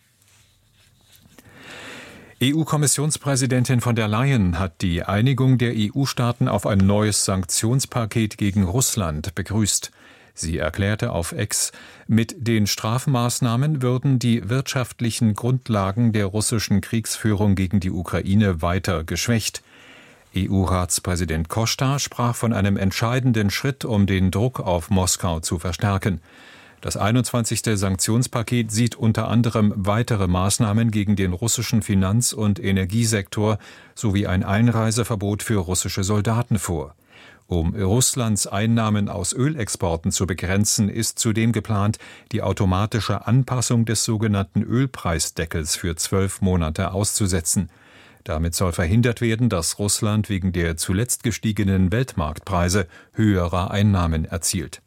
E U-Kommissionspräsidentin von der Leyen hat die Einigung der E U-Staaten auf ein neues Sanktionspaket gegen Russland begrüßt. Sie erklärte auf X, mit den Strafmaßnahmen würden die wirtschaftlichen Grundlagen der russischen Kriegsführung gegen die Ukraine weiter geschwächt. E U-Ratspräsident Costa sprach von einem entscheidenden Schritt, um den Druck auf Moskau zu verstärken. Das einundzwanzigste Sanktionspaket sieht unter anderem weitere Maßnahmen gegen den russischen Finanz- und Energiesektor sowie ein Einreiseverbot für russische Soldaten vor. Um Russlands Einnahmen aus Ölexporten zu begrenzen, ist zudem geplant, die automatische Anpassung des sogenannten Ölpreisdeckels für zwölf Monate auszusetzen. Damit soll verhindert werden, dass Russland wegen der zuletzt gestiegenen Weltmarktpreise höhere Einnahmen erzielt.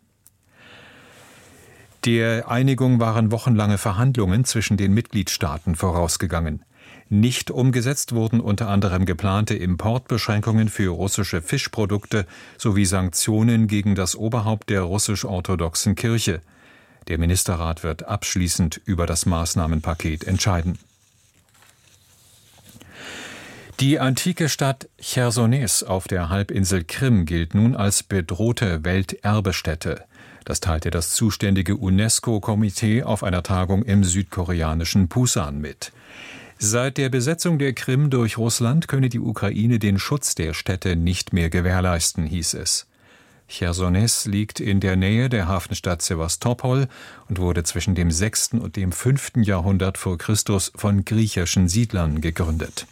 Der Einigung waren wochenlange Verhandlungen zwischen den Mitgliedstaaten vorausgegangen. Nicht umgesetzt wurden unter anderem geplante Importbeschränkungen für russische Fischprodukte sowie Sanktionen gegen das Oberhaupt der russisch-orthodoxen Kirche. Der Ministerrat wird abschließend über das Maßnahmenpaket entscheiden. Die antike Stadt Chersoneß auf der Halbinsel Krim gilt nun als bedrohte Welterbestätte. Das teilte das zuständige UNESCO-Komitee auf einer Tagung im südkoreanischen Pusan mit. Seit der Besetzung der Krim durch Russland könne die Ukraine den Schutz der Städte nicht mehr gewährleisten, hieß es. Chersoneß liegt in der Nähe der Hafenstadt Sewastopol und wurde zwischen dem sechsten und dem fünften Jahrhundert vor Christus von griechischen Siedlern gegründet.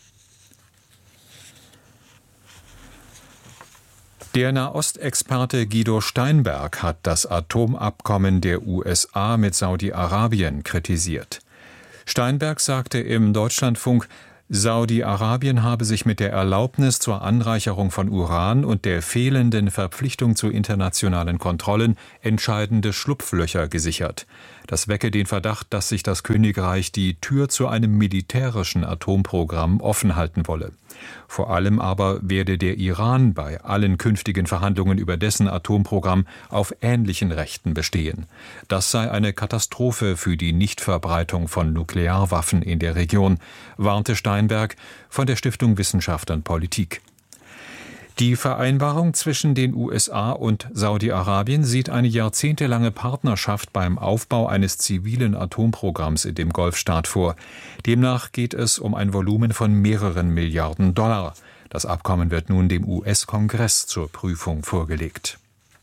Der Nahostexperte Guido Steinberg hat das Atomabkommen der U S A mit Saudi-Arabien kritisiert. Steinberg sagte im Deutschlandfunk, Saudi-Arabien habe sich mit der Erlaubnis zur Anreicherung von Uran und der fehlenden Verpflichtung zu internationalen Kontrollen entscheidende Schlupflöcher gesichert. Das wecke den Verdacht, dass sich das Königreich die Tür zu einem militärischen Atomprogramm offen halten wolle. Vor allem aber werde der Iran bei allen künftigen Verhandlungen über dessen Atomprogramm auf ähnlichen Rechten bestehen. Das sei eine Katastrophe für die Nichtverbreitung von Nuklearwaffen in der Region, warnte Steinberg von der Stiftung Wissenschaft und Politik. Die Vereinbarung zwischen den U S A und Saudi-Arabien sieht eine jahrzehntelange Partnerschaft beim Aufbau eines zivilen Atomprogramms in dem Golfstaat vor. Demnach geht es um ein Volumen von mehreren Milliarden Dollar. Das Abkommen wird nun dem U S-Kongress zur Prüfung vorgelegt.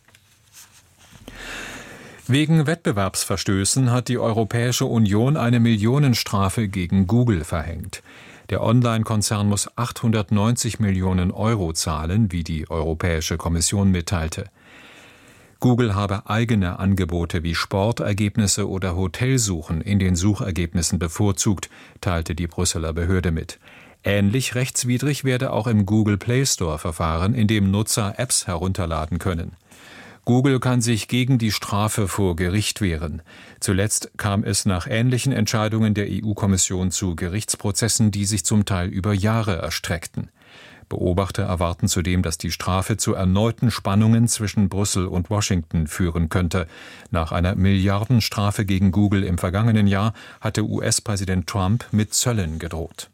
Wegen Wettbewerbsverstößen hat die Europäische Union eine Millionenstrafe gegen Google verhängt. Der Online-Konzern muss achthundertneunzig Millionen Euro zahlen, wie die Europäische Kommission mitteilte. Google habe eigene Angebote wie Sportergebnisse oder Hotelsuchen in den Suchergebnissen bevorzugt, teilte die Brüsseler Behörde mit. Ähnlich rechtswidrig werde auch im Google Play Store verfahren, in dem Nutzer Apps herunterladen können. Google kann sich gegen die Strafe vor Gericht wehren. Zuletzt kam es nach ähnlichen Entscheidungen der E U-Kommission zu Gerichtsprozessen, die sich zum Teil über Jahre erstreckten. Beobachter erwarten zudem, dass die Strafe zu erneuten Spannungen zwischen Brüssel und Washington führen könnte. Nach einer Milliardenstrafe gegen Google im vergangenen Jahr hatte U S-Präsident Trump mit Zöllen gedroht.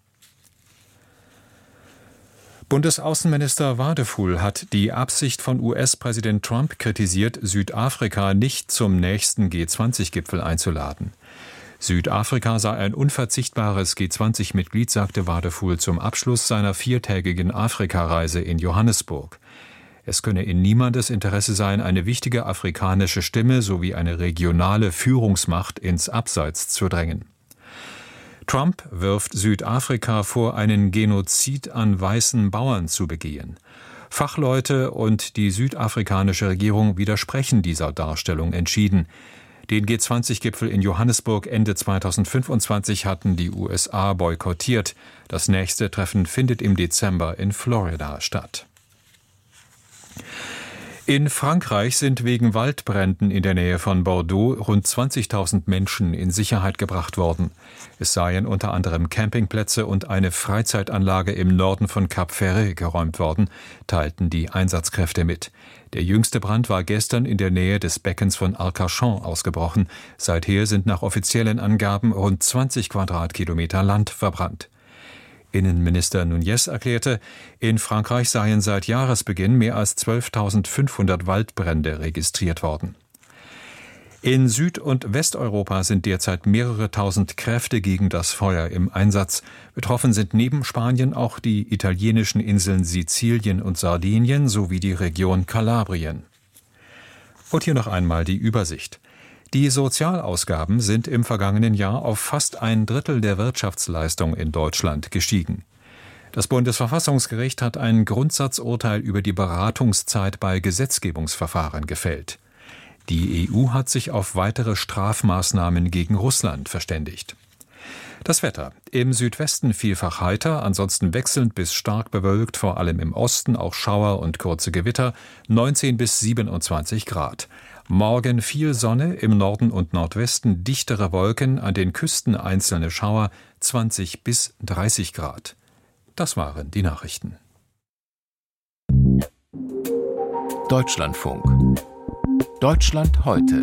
Bundesaußenminister Wadefuhl hat die Absicht von U S-Präsident Trump kritisiert, Südafrika nicht zum nächsten G zwanzig Gipfel einzuladen. Südafrika sei ein unverzichtbares G zwanzig Mitglied, sagte Wadefuhl zum Abschluss seiner viertägigen Afrikareise in Johannesburg. Es könne in niemandes Interesse sein, eine wichtige afrikanische Stimme sowie eine regionale Führungsmacht ins Abseits zu drängen. Trump wirft Südafrika vor, einen Genozid an weißen Bauern zu begehen. Fachleute und die südafrikanische Regierung widersprechen dieser Darstellung entschieden. Den G zwanzig Gipfel in Johannesburg Ende zweitausendfünfundzwanzig hatten die U S A boykottiert. Das nächste Treffen findet im Dezember in Florida statt. In Frankreich sind wegen Waldbränden in der Nähe von Bordeaux rund zwanzigtausend Menschen in Sicherheit gebracht worden. Es seien unter anderem Campingplätze und eine Freizeitanlage im Norden von Cap Ferret geräumt worden, teilten die Einsatzkräfte mit. Der jüngste Brand war gestern in der Nähe des Beckens von Arcachon ausgebrochen. Seither sind nach offiziellen Angaben rund zwanzig Quadratkilometer Land verbrannt. Innenminister Nunez erklärte, in Frankreich seien seit Jahresbeginn mehr als zwölftausendfünfhundert Waldbrände registriert worden. In Süd- und Westeuropa sind derzeit mehrere tausend Kräfte gegen das Feuer im Einsatz. Betroffen sind neben Spanien auch die italienischen Inseln Sizilien und Sardinien sowie die Region Kalabrien. Und hier noch einmal die Übersicht. Die Sozialausgaben sind im vergangenen Jahr auf fast ein Drittel der Wirtschaftsleistung in Deutschland gestiegen. Das Bundesverfassungsgericht hat ein Grundsatzurteil über die Beratungszeit bei Gesetzgebungsverfahren gefällt. Die E U hat sich auf weitere Strafmaßnahmen gegen Russland verständigt. Das Wetter. Im Südwesten vielfach heiter, ansonsten wechselnd bis stark bewölkt, vor allem im Osten auch Schauer und kurze Gewitter, neunzehn bis siebenundzwanzig Grad. Morgen viel Sonne, im Norden und Nordwesten dichtere Wolken, an den Küsten einzelne Schauer, zwanzig bis dreißig Grad. Das waren die Nachrichten. Deutschlandfunk. Deutschland heute.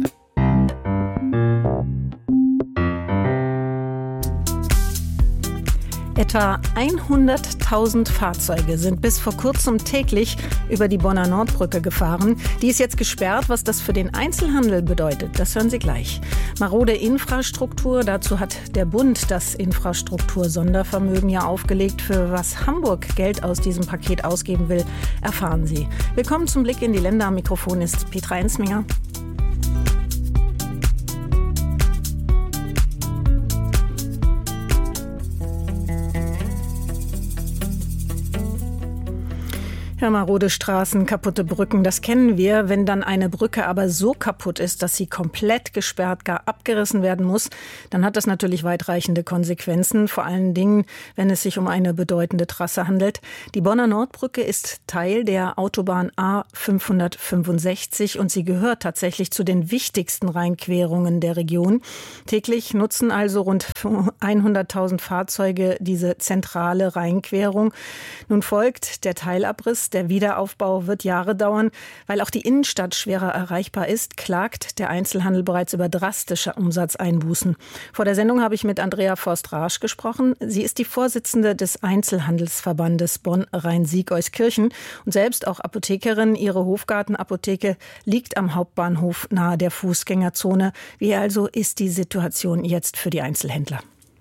Etwa hunderttausend Fahrzeuge sind bis vor kurzem täglich über die Bonner Nordbrücke gefahren. Die ist jetzt gesperrt. Was das für den Einzelhandel bedeutet, das hören Sie gleich. Marode Infrastruktur, dazu hat der Bund das Infrastruktur-Sondervermögen ja aufgelegt. Für was Hamburg Geld aus diesem Paket ausgeben will, erfahren Sie. Willkommen zum Blick in die Länder. Am Mikrofon ist Petra Ensminger. Ja, marode Straßen, kaputte Brücken, das kennen wir. Wenn dann eine Brücke aber so kaputt ist, dass sie komplett gesperrt, gar abgerissen werden muss, dann hat das natürlich weitreichende Konsequenzen. Vor allen Dingen, wenn es sich um eine bedeutende Trasse handelt. Die Bonner Nordbrücke ist Teil der Autobahn A fünfhundertfünfundsechzig und sie gehört tatsächlich zu den wichtigsten Rheinquerungen der Region. Täglich nutzen also rund hunderttausend Fahrzeuge diese zentrale Rheinquerung. Nun folgt der Teilabriss. Der Wiederaufbau wird Jahre dauern. Weil auch die Innenstadt schwerer erreichbar ist, klagt der Einzelhandel bereits über drastische Umsatzeinbußen. Vor der Sendung habe ich mit Andrea Forst-Raasch gesprochen. Sie ist die Vorsitzende des Einzelhandelsverbandes Bonn-Rhein-Sieg-Euskirchen und selbst auch Apothekerin. Ihre Hofgarten-Apotheke liegt am Hauptbahnhof nahe der Fußgängerzone. Wie also ist die Situation jetzt für die Einzelhändler?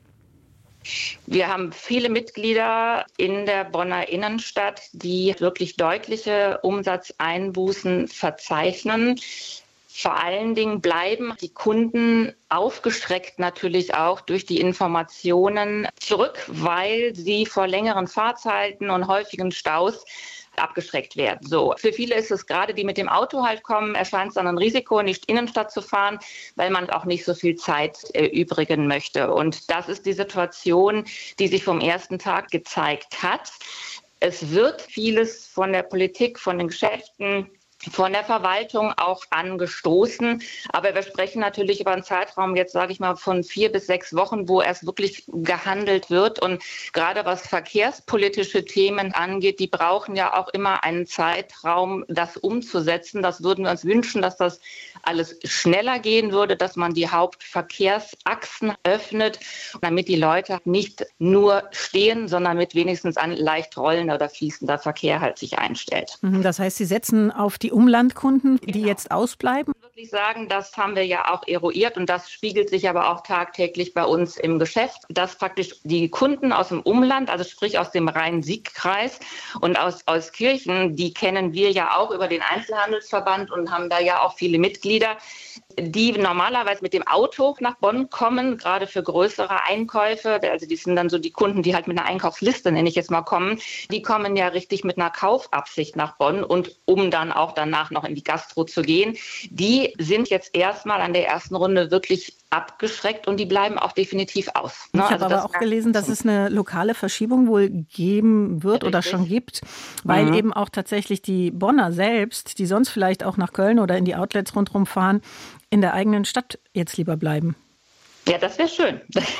Wir haben viele Mitglieder in der Bonner Innenstadt, die wirklich deutliche Umsatzeinbußen verzeichnen. Vor allen Dingen bleiben die Kunden aufgeschreckt natürlich auch durch die Informationen zurück, weil sie vor längeren Fahrzeiten und häufigen Staus abgeschreckt werden. So, für viele ist es gerade, die mit dem Auto halt kommen, erscheint es dann ein Risiko, in die Innenstadt zu fahren, weil man auch nicht so viel Zeit äh, übrigen möchte. Und das ist die Situation, die sich vom ersten Tag gezeigt hat. Es wird vieles von der Politik, von den Geschäften, von der Verwaltung auch angestoßen. Aber wir sprechen natürlich über einen Zeitraum, jetzt sage ich mal, von vier bis sechs Wochen, wo erst wirklich gehandelt wird. Und gerade was verkehrspolitische Themen angeht, die brauchen ja auch immer einen Zeitraum, das umzusetzen. Das würden wir uns wünschen, dass das alles schneller gehen würde, dass man die Hauptverkehrsachsen öffnet, damit die Leute nicht nur stehen, sondern mit wenigstens ein leicht rollender oder fließender Verkehr halt sich einstellt. Das heißt, Sie setzen auf die Umlandkunden, die genau. jetzt ausbleiben? Ich würde wirklich sagen, das haben wir ja auch eruiert und das spiegelt sich aber auch tagtäglich bei uns im Geschäft, dass praktisch die Kunden aus dem Umland, also sprich aus dem Rhein-Sieg-Kreis und aus Euskirchen, die kennen wir ja auch über den Einzelhandelsverband und haben da ja auch viele Mitglieder, die normalerweise mit dem Auto nach Bonn kommen, gerade für größere Einkäufe. Also die sind dann so die Kunden, die halt mit einer Einkaufsliste, nenne ich jetzt mal, kommen. Die kommen ja richtig mit einer Kaufabsicht nach Bonn und um dann auch danach noch in die Gastro zu gehen. Die sind jetzt erstmal an der ersten Runde wirklich abgeschreckt und die bleiben auch definitiv aus. Ich habe also aber auch gelesen, dass es eine lokale Verschiebung wohl geben wird oder schon gibt, weil mhm. eben auch tatsächlich die Bonner selbst, die sonst vielleicht auch nach Köln oder in die Outlets rundherum fahren, in der eigenen Stadt jetzt lieber bleiben. Ja, das wäre schön.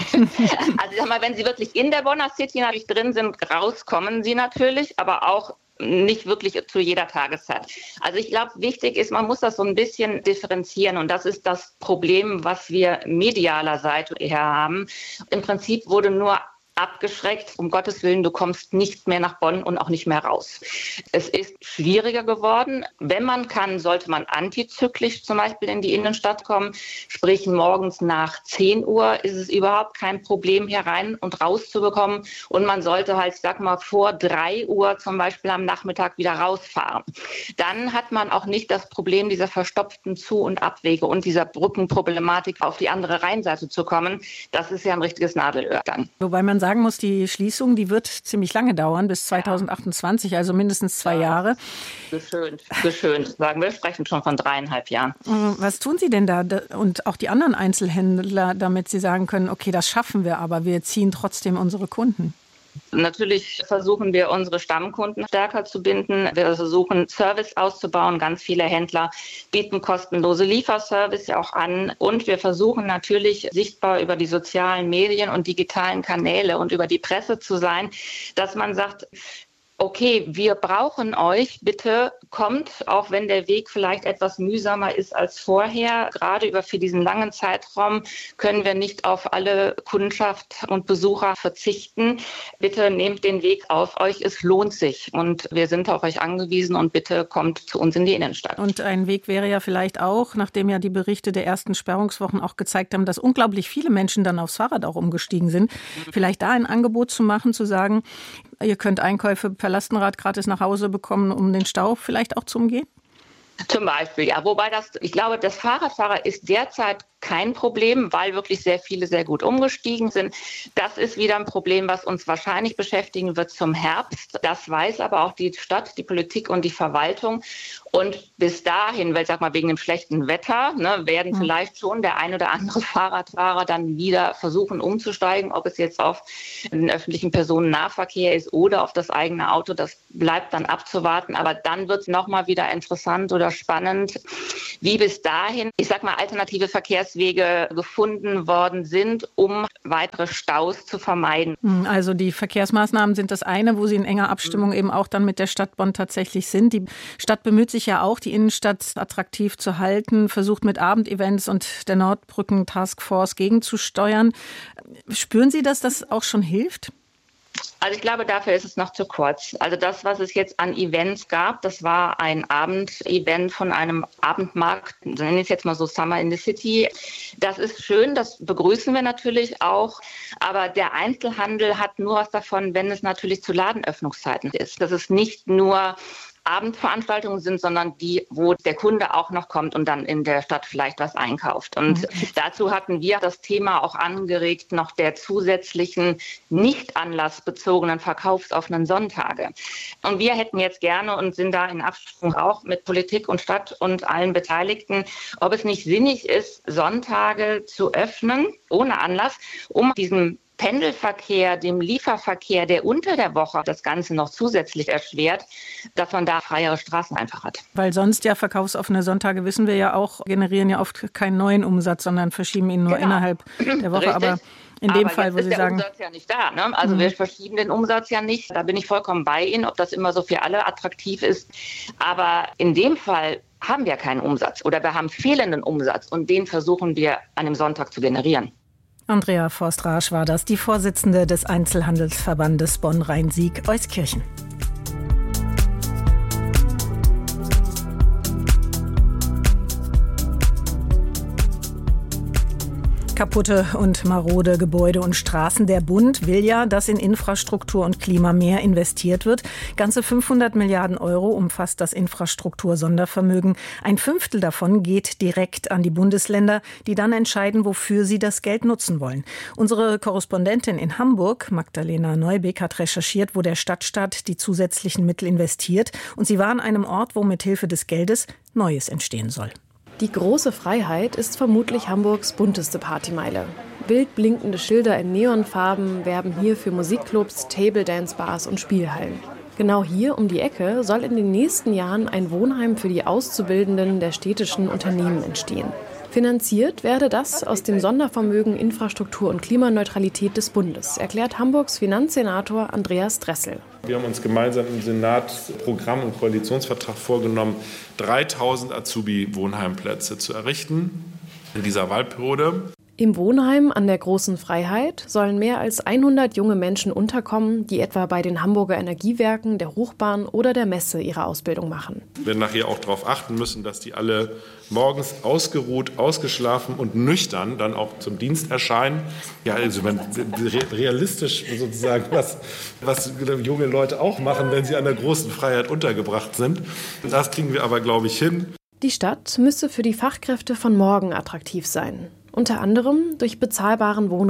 Also sag mal, wenn Sie wirklich in der Bonner City natürlich drin sind, rauskommen Sie natürlich, aber auch nicht wirklich zu jeder Tageszeit. Also ich glaube, wichtig ist, man muss das so ein bisschen differenzieren und das ist das Problem, was wir medialer Seite her haben. Im Prinzip wurde nur abgeschreckt, um Gottes Willen, du kommst nicht mehr nach Bonn und auch nicht mehr raus. Es ist schwieriger geworden. Wenn man kann, sollte man antizyklisch zum Beispiel in die Innenstadt kommen. Sprich, morgens nach zehn Uhr ist es überhaupt kein Problem, hier rein und raus zu bekommen. Und man sollte halt, ich sag mal, vor drei Uhr zum Beispiel am Nachmittag wieder rausfahren. Dann hat man auch nicht das Problem dieser verstopften Zu- und Abwege und dieser Brückenproblematik auf die andere Rheinseite zu kommen. Das ist ja ein richtiges Nadelöhr dann. Wobei man sagen sagen muss, die Schließung, die wird ziemlich lange dauern, bis zweitausendachtundzwanzig, also mindestens zwei ja. Jahre. Geschönt, geschönt, sagen wir, sprechen schon von dreieinhalb Jahren. Was tun Sie denn da und auch die anderen Einzelhändler, damit Sie sagen können, okay, das schaffen wir, aber wir ziehen trotzdem unsere Kunden? Natürlich versuchen wir, unsere Stammkunden stärker zu binden. Wir versuchen, Service auszubauen. Ganz viele Händler bieten kostenlose Lieferservice auch an. Und wir versuchen natürlich, sichtbar über die sozialen Medien und digitalen Kanäle und über die Presse zu sein, dass man sagt, okay, wir brauchen euch, bitte kommt, auch wenn der Weg vielleicht etwas mühsamer ist als vorher. Gerade über für diesen langen Zeitraum können wir nicht auf alle Kundschaft und Besucher verzichten. Bitte nehmt den Weg auf euch, es lohnt sich und wir sind auf euch angewiesen und bitte kommt zu uns in die Innenstadt. Und ein Weg wäre ja vielleicht auch, nachdem ja die Berichte der ersten Sperrungswochen auch gezeigt haben, dass unglaublich viele Menschen dann aufs Fahrrad auch umgestiegen sind, vielleicht da ein Angebot zu machen, zu sagen, ihr könnt Einkäufe per Lastenrad gratis nach Hause bekommen, um den Stau vielleicht auch zu umgehen? Zum Beispiel, ja. Wobei das, ich glaube, das Fahrradfahrer ist derzeit kein Problem, weil wirklich sehr viele sehr gut umgestiegen sind. Das ist wieder ein Problem, was uns wahrscheinlich beschäftigen wird zum Herbst. Das weiß aber auch die Stadt, die Politik und die Verwaltung. Und bis dahin, weil, sag mal, wegen dem schlechten Wetter, ne, werden vielleicht schon der ein oder andere Fahrradfahrer dann wieder versuchen umzusteigen, ob es jetzt auf den öffentlichen Personennahverkehr ist oder auf das eigene Auto. Das bleibt dann abzuwarten. Aber dann wird es nochmal wieder interessant oder spannend, wie bis dahin, ich sag mal, alternative Verkehrswege gefunden worden sind, um weitere Staus zu vermeiden. Also die Verkehrsmaßnahmen sind das eine, wo sie in enger Abstimmung eben auch dann mit der Stadt Bonn tatsächlich sind. Die Stadt bemüht sich ja auch, die Innenstadt attraktiv zu halten, versucht mit Abendevents und der Nordbrücken-Taskforce gegenzusteuern. Spüren Sie, dass das auch schon hilft? Also ich glaube, dafür ist es noch zu kurz. Also das, was es jetzt an Events gab, das war ein Abendevent von einem Abendmarkt, ich nenne es jetzt mal so Summer in the City. Das ist schön, das begrüßen wir natürlich auch. Aber der Einzelhandel hat nur was davon, wenn es natürlich zu Ladenöffnungszeiten ist. Das ist nicht nur Abendveranstaltungen sind, sondern die, wo der Kunde auch noch kommt und dann in der Stadt vielleicht was einkauft. Und mhm. dazu hatten wir das Thema auch angeregt, noch der zusätzlichen nicht anlassbezogenen verkaufsoffenen Sonntage. Und wir hätten jetzt gerne und sind da in Abstimmung auch mit Politik und Stadt und allen Beteiligten, ob es nicht sinnig ist, Sonntage zu öffnen, ohne Anlass, um diesen Pendelverkehr, dem Lieferverkehr, der unter der Woche das Ganze noch zusätzlich erschwert, dass man da freiere Straßen einfach hat. Weil sonst ja verkaufsoffene Sonntage, wissen wir ja auch, generieren ja oft keinen neuen Umsatz, sondern verschieben ihn nur genau. innerhalb der Woche. Richtig. Aber in dem Aber Fall, wo ist Sie der sagen, Umsatz ja nicht da. Ne? Also mhm. wir verschieben den Umsatz ja nicht. Da bin ich vollkommen bei Ihnen, ob das immer so für alle attraktiv ist. Aber in dem Fall haben wir keinen Umsatz oder wir haben fehlenden Umsatz und den versuchen wir an dem Sonntag zu generieren. Andrea Forst-Raasch war das, die Vorsitzende des Einzelhandelsverbandes Bonn-Rhein-Sieg-Euskirchen. Kaputte und marode Gebäude und Straßen. Der Bund will ja, dass in Infrastruktur und Klima mehr investiert wird. Ganze fünfhundert Milliarden Euro umfasst das Infrastruktur-Sondervermögen. Ein Fünftel davon geht direkt an die Bundesländer, die dann entscheiden, wofür sie das Geld nutzen wollen. Unsere Korrespondentin in Hamburg, Magdalena Neubeck, hat recherchiert, wo der Stadtstaat die zusätzlichen Mittel investiert. Und sie war an einem Ort, wo mithilfe des Geldes Neues entstehen soll. Die große Freiheit ist vermutlich Hamburgs bunteste Partymeile. Wild blinkende Schilder in Neonfarben werben hier für Musikclubs, Table-Dance-Bars und Spielhallen. Genau hier um die Ecke soll in den nächsten Jahren ein Wohnheim für die Auszubildenden der städtischen Unternehmen entstehen. Finanziert werde das aus dem Sondervermögen Infrastruktur und Klimaneutralität des Bundes, erklärt Hamburgs Finanzsenator Andreas Dressel. Wir haben uns gemeinsam im Senat Programm und Koalitionsvertrag vorgenommen, dreitausend Azubi-Wohnheimplätze zu errichten in dieser Wahlperiode. Im Wohnheim an der Großen Freiheit sollen mehr als hundert junge Menschen unterkommen, die etwa bei den Hamburger Energiewerken, der Hochbahn oder der Messe ihre Ausbildung machen. Wir werden nachher auch darauf achten müssen, dass die alle morgens ausgeruht, ausgeschlafen und nüchtern dann auch zum Dienst erscheinen. Ja, also realistisch sozusagen, was, was junge Leute auch machen, wenn sie an der Großen Freiheit untergebracht sind. Das kriegen wir aber, glaube ich, hin. Die Stadt müsse für die Fachkräfte von morgen attraktiv sein. Unter anderem durch bezahlbaren Wohnraum.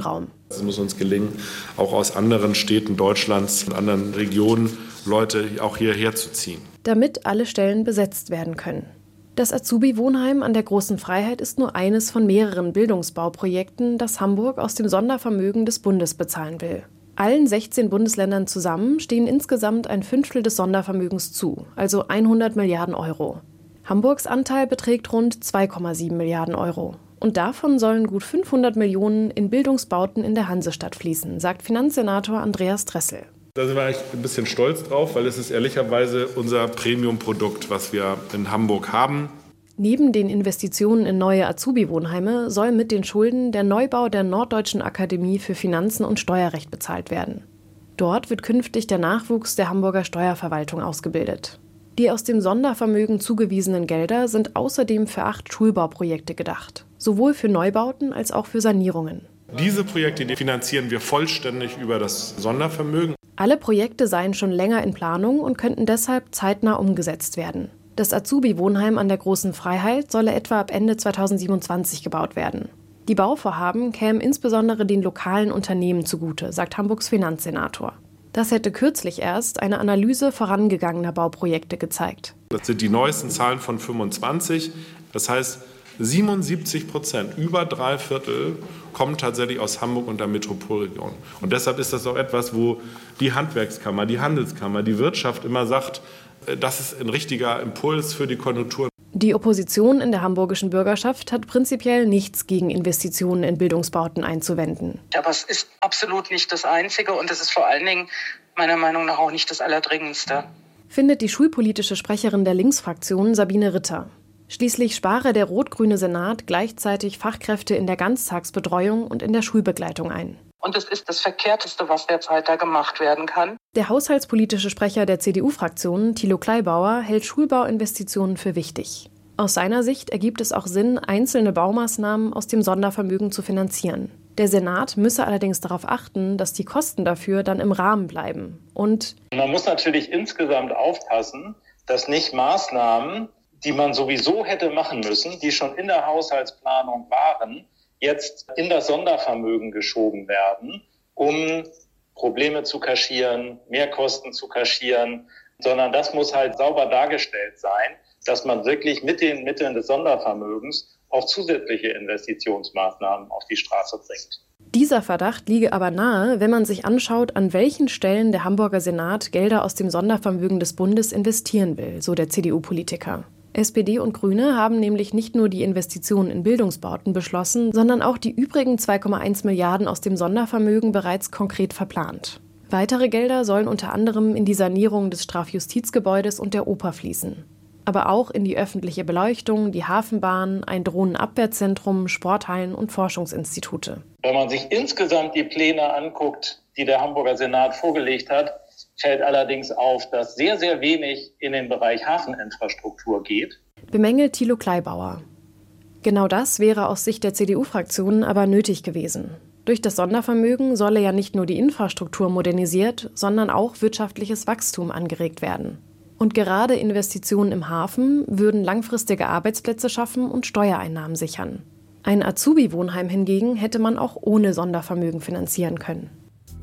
Es muss uns gelingen, auch aus anderen Städten Deutschlands und anderen Regionen Leute auch hierher zu ziehen. Damit alle Stellen besetzt werden können. Das Azubi-Wohnheim an der Großen Freiheit ist nur eines von mehreren Bildungsbauprojekten, das Hamburg aus dem Sondervermögen des Bundes bezahlen will. Allen sechzehn Bundesländern zusammen stehen insgesamt ein Fünftel des Sondervermögens zu, also hundert Milliarden Euro. Hamburgs Anteil beträgt rund zwei Komma sieben Milliarden Euro. Und davon sollen gut fünfhundert Millionen in Bildungsbauten in der Hansestadt fließen, sagt Finanzsenator Andreas Dressel. Da sind wir eigentlich ein bisschen stolz drauf, weil es ist ehrlicherweise unser Premium-Produkt, was wir in Hamburg haben. Neben den Investitionen in neue Azubi-Wohnheime soll mit den Schulden der Neubau der Norddeutschen Akademie für Finanzen und Steuerrecht bezahlt werden. Dort wird künftig der Nachwuchs der Hamburger Steuerverwaltung ausgebildet. Die aus dem Sondervermögen zugewiesenen Gelder sind außerdem für acht Schulbauprojekte gedacht, sowohl für Neubauten als auch für Sanierungen. Diese Projekte die finanzieren wir vollständig über das Sondervermögen. Alle Projekte seien schon länger in Planung und könnten deshalb zeitnah umgesetzt werden. Das Azubi-Wohnheim an der Großen Freiheit solle etwa ab Ende zweitausendsiebenundzwanzig gebaut werden. Die Bauvorhaben kämen insbesondere den lokalen Unternehmen zugute, sagt Hamburgs Finanzsenator. Das hätte kürzlich erst eine Analyse vorangegangener Bauprojekte gezeigt. Das sind die neuesten Zahlen von fünfundzwanzig. Das heißt, siebenundsiebzig Prozent, über drei Viertel, kommen tatsächlich aus Hamburg und der Metropolregion. Und deshalb ist das auch etwas, wo die Handwerkskammer, die Handelskammer, die Wirtschaft immer sagt, das ist ein richtiger Impuls für die Konjunktur. Die Opposition in der hamburgischen Bürgerschaft hat prinzipiell nichts gegen Investitionen in Bildungsbauten einzuwenden. Aber es ist absolut nicht das Einzige und es ist vor allen Dingen meiner Meinung nach auch nicht das Allerdringendste. Findet die schulpolitische Sprecherin der Linksfraktion Sabine Ritter. Schließlich spare der rot-grüne Senat gleichzeitig Fachkräfte in der Ganztagsbetreuung und in der Schulbegleitung ein. Und es ist das Verkehrteste, was derzeit da gemacht werden kann. Der haushaltspolitische Sprecher der C D U-Fraktion, Thilo Kleibauer, hält Schulbauinvestitionen für wichtig. Aus seiner Sicht ergibt es auch Sinn, einzelne Baumaßnahmen aus dem Sondervermögen zu finanzieren. Der Senat müsse allerdings darauf achten, dass die Kosten dafür dann im Rahmen bleiben. Und man muss natürlich insgesamt aufpassen, dass nicht Maßnahmen, die man sowieso hätte machen müssen, die schon in der Haushaltsplanung waren, jetzt in das Sondervermögen geschoben werden, um Probleme zu kaschieren, Mehrkosten zu kaschieren, sondern das muss halt sauber dargestellt sein, dass man wirklich mit den Mitteln des Sondervermögens auch zusätzliche Investitionsmaßnahmen auf die Straße bringt. Dieser Verdacht liege aber nahe, wenn man sich anschaut, an welchen Stellen der Hamburger Senat Gelder aus dem Sondervermögen des Bundes investieren will, so der C D U-Politiker. S P D und Grüne haben nämlich nicht nur die Investitionen in Bildungsbauten beschlossen, sondern auch die übrigen zwei Komma eins Milliarden aus dem Sondervermögen bereits konkret verplant. Weitere Gelder sollen unter anderem in die Sanierung des Strafjustizgebäudes und der Oper fließen. Aber auch in die öffentliche Beleuchtung, die Hafenbahn, ein Drohnenabwehrzentrum, Sporthallen und Forschungsinstitute. Wenn man sich insgesamt die Pläne anguckt, die der Hamburger Senat vorgelegt hat, fällt allerdings auf, dass sehr, sehr wenig in den Bereich Hafeninfrastruktur geht. Bemängelt Thilo Kleibauer. Genau das wäre aus Sicht der C D U-Fraktion aber nötig gewesen. Durch das Sondervermögen solle ja nicht nur die Infrastruktur modernisiert, sondern auch wirtschaftliches Wachstum angeregt werden. Und gerade Investitionen im Hafen würden langfristige Arbeitsplätze schaffen und Steuereinnahmen sichern. Ein Azubi-Wohnheim hingegen hätte man auch ohne Sondervermögen finanzieren können.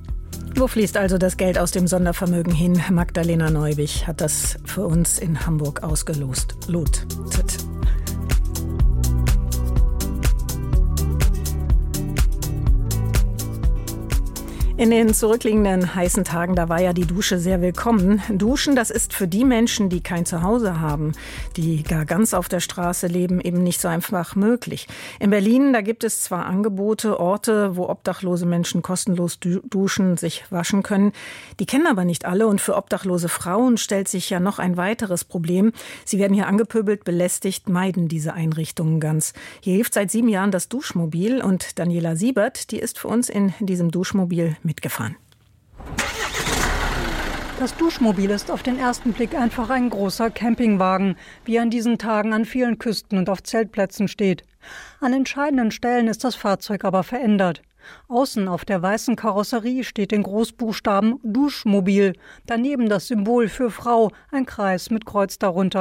Wo fließt also das Geld aus dem Sondervermögen hin? Magdalena Neubich hat das für uns in Hamburg ausgelost. Lotet. In den zurückliegenden heißen Tagen, da war ja die Dusche sehr willkommen. Duschen, das ist für die Menschen, die kein Zuhause haben, die gar ganz auf der Straße leben, eben nicht so einfach möglich. In Berlin, da gibt es zwar Angebote, Orte, wo obdachlose Menschen kostenlos duschen, sich waschen können. Die kennen aber nicht alle und für obdachlose Frauen stellt sich ja noch ein weiteres Problem. Sie werden hier angepöbelt, belästigt, meiden diese Einrichtungen ganz. Hier hilft seit sieben Jahren das Duschmobil und Daniela Siebert, die ist für uns in diesem Duschmobil mitgefahren. Das Duschmobil ist auf den ersten Blick einfach ein großer Campingwagen, wie an diesen Tagen an vielen Küsten und auf Zeltplätzen steht. An entscheidenden Stellen ist das Fahrzeug aber verändert. Außen auf der weißen Karosserie steht in Großbuchstaben Duschmobil, daneben das Symbol für Frau, ein Kreis mit Kreuz darunter.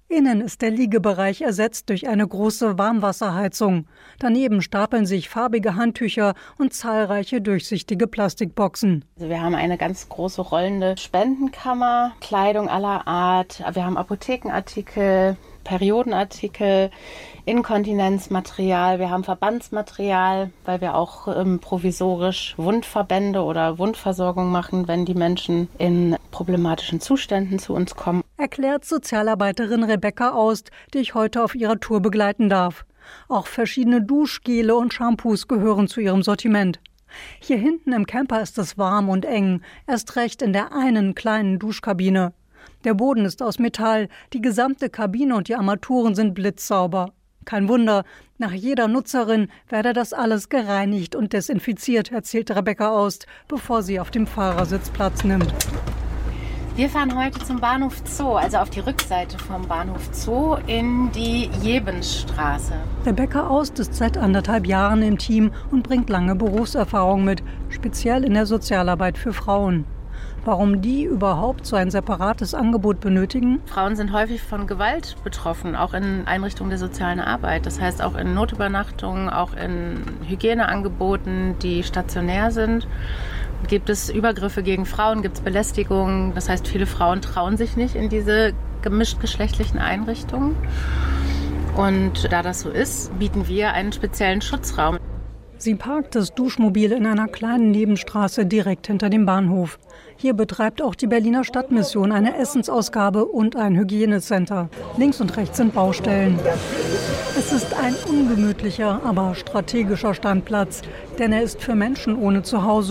Innen ist der Liegebereich ersetzt durch eine große Warmwasserheizung. Daneben stapeln sich farbige Handtücher und zahlreiche durchsichtige Plastikboxen. Also wir haben eine ganz große rollende Spendenkammer, Kleidung aller Art. Wir haben Apothekenartikel, Periodenartikel, Inkontinenzmaterial, wir haben Verbandsmaterial, weil wir auch ähm, provisorisch Wundverbände oder Wundversorgung machen, wenn die Menschen in problematischen Zuständen zu uns kommen. Erklärt Sozialarbeiterin Rebecca Aust, die ich heute auf ihrer Tour begleiten darf. Auch verschiedene Duschgele und Shampoos gehören zu ihrem Sortiment. Hier hinten im Camper ist es warm und eng, erst recht in der einen kleinen Duschkabine. Der Boden ist aus Metall, die gesamte Kabine und die Armaturen sind blitzsauber. Kein Wunder, nach jeder Nutzerin werde das alles gereinigt und desinfiziert, erzählt Rebecca Aust, bevor sie auf dem Fahrersitz Platz nimmt. Wir fahren heute zum Bahnhof Zoo, also auf die Rückseite vom Bahnhof Zoo in die Jebensstraße. Rebecca Aust ist seit anderthalb Jahren im Team und bringt lange Berufserfahrung mit, speziell in der Sozialarbeit für Frauen. Warum die überhaupt so ein separates Angebot benötigen? Frauen sind häufig von Gewalt betroffen, auch in Einrichtungen der sozialen Arbeit. Das heißt auch in Notübernachtungen, auch in Hygieneangeboten, die stationär sind. Gibt es Übergriffe gegen Frauen, gibt es Belästigungen. Das heißt, viele Frauen trauen sich nicht in diese gemischtgeschlechtlichen Einrichtungen. Und da das so ist, bieten wir einen speziellen Schutzraum. Sie parkt das Duschmobil in einer kleinen Nebenstraße direkt hinter dem Bahnhof. Hier betreibt auch die Berliner Stadtmission eine Essensausgabe und ein Hygienecenter. Links und rechts sind Baustellen. Es ist ein ungemütlicher, aber strategischer Standplatz, denn er ist für Menschen ohne Zuhause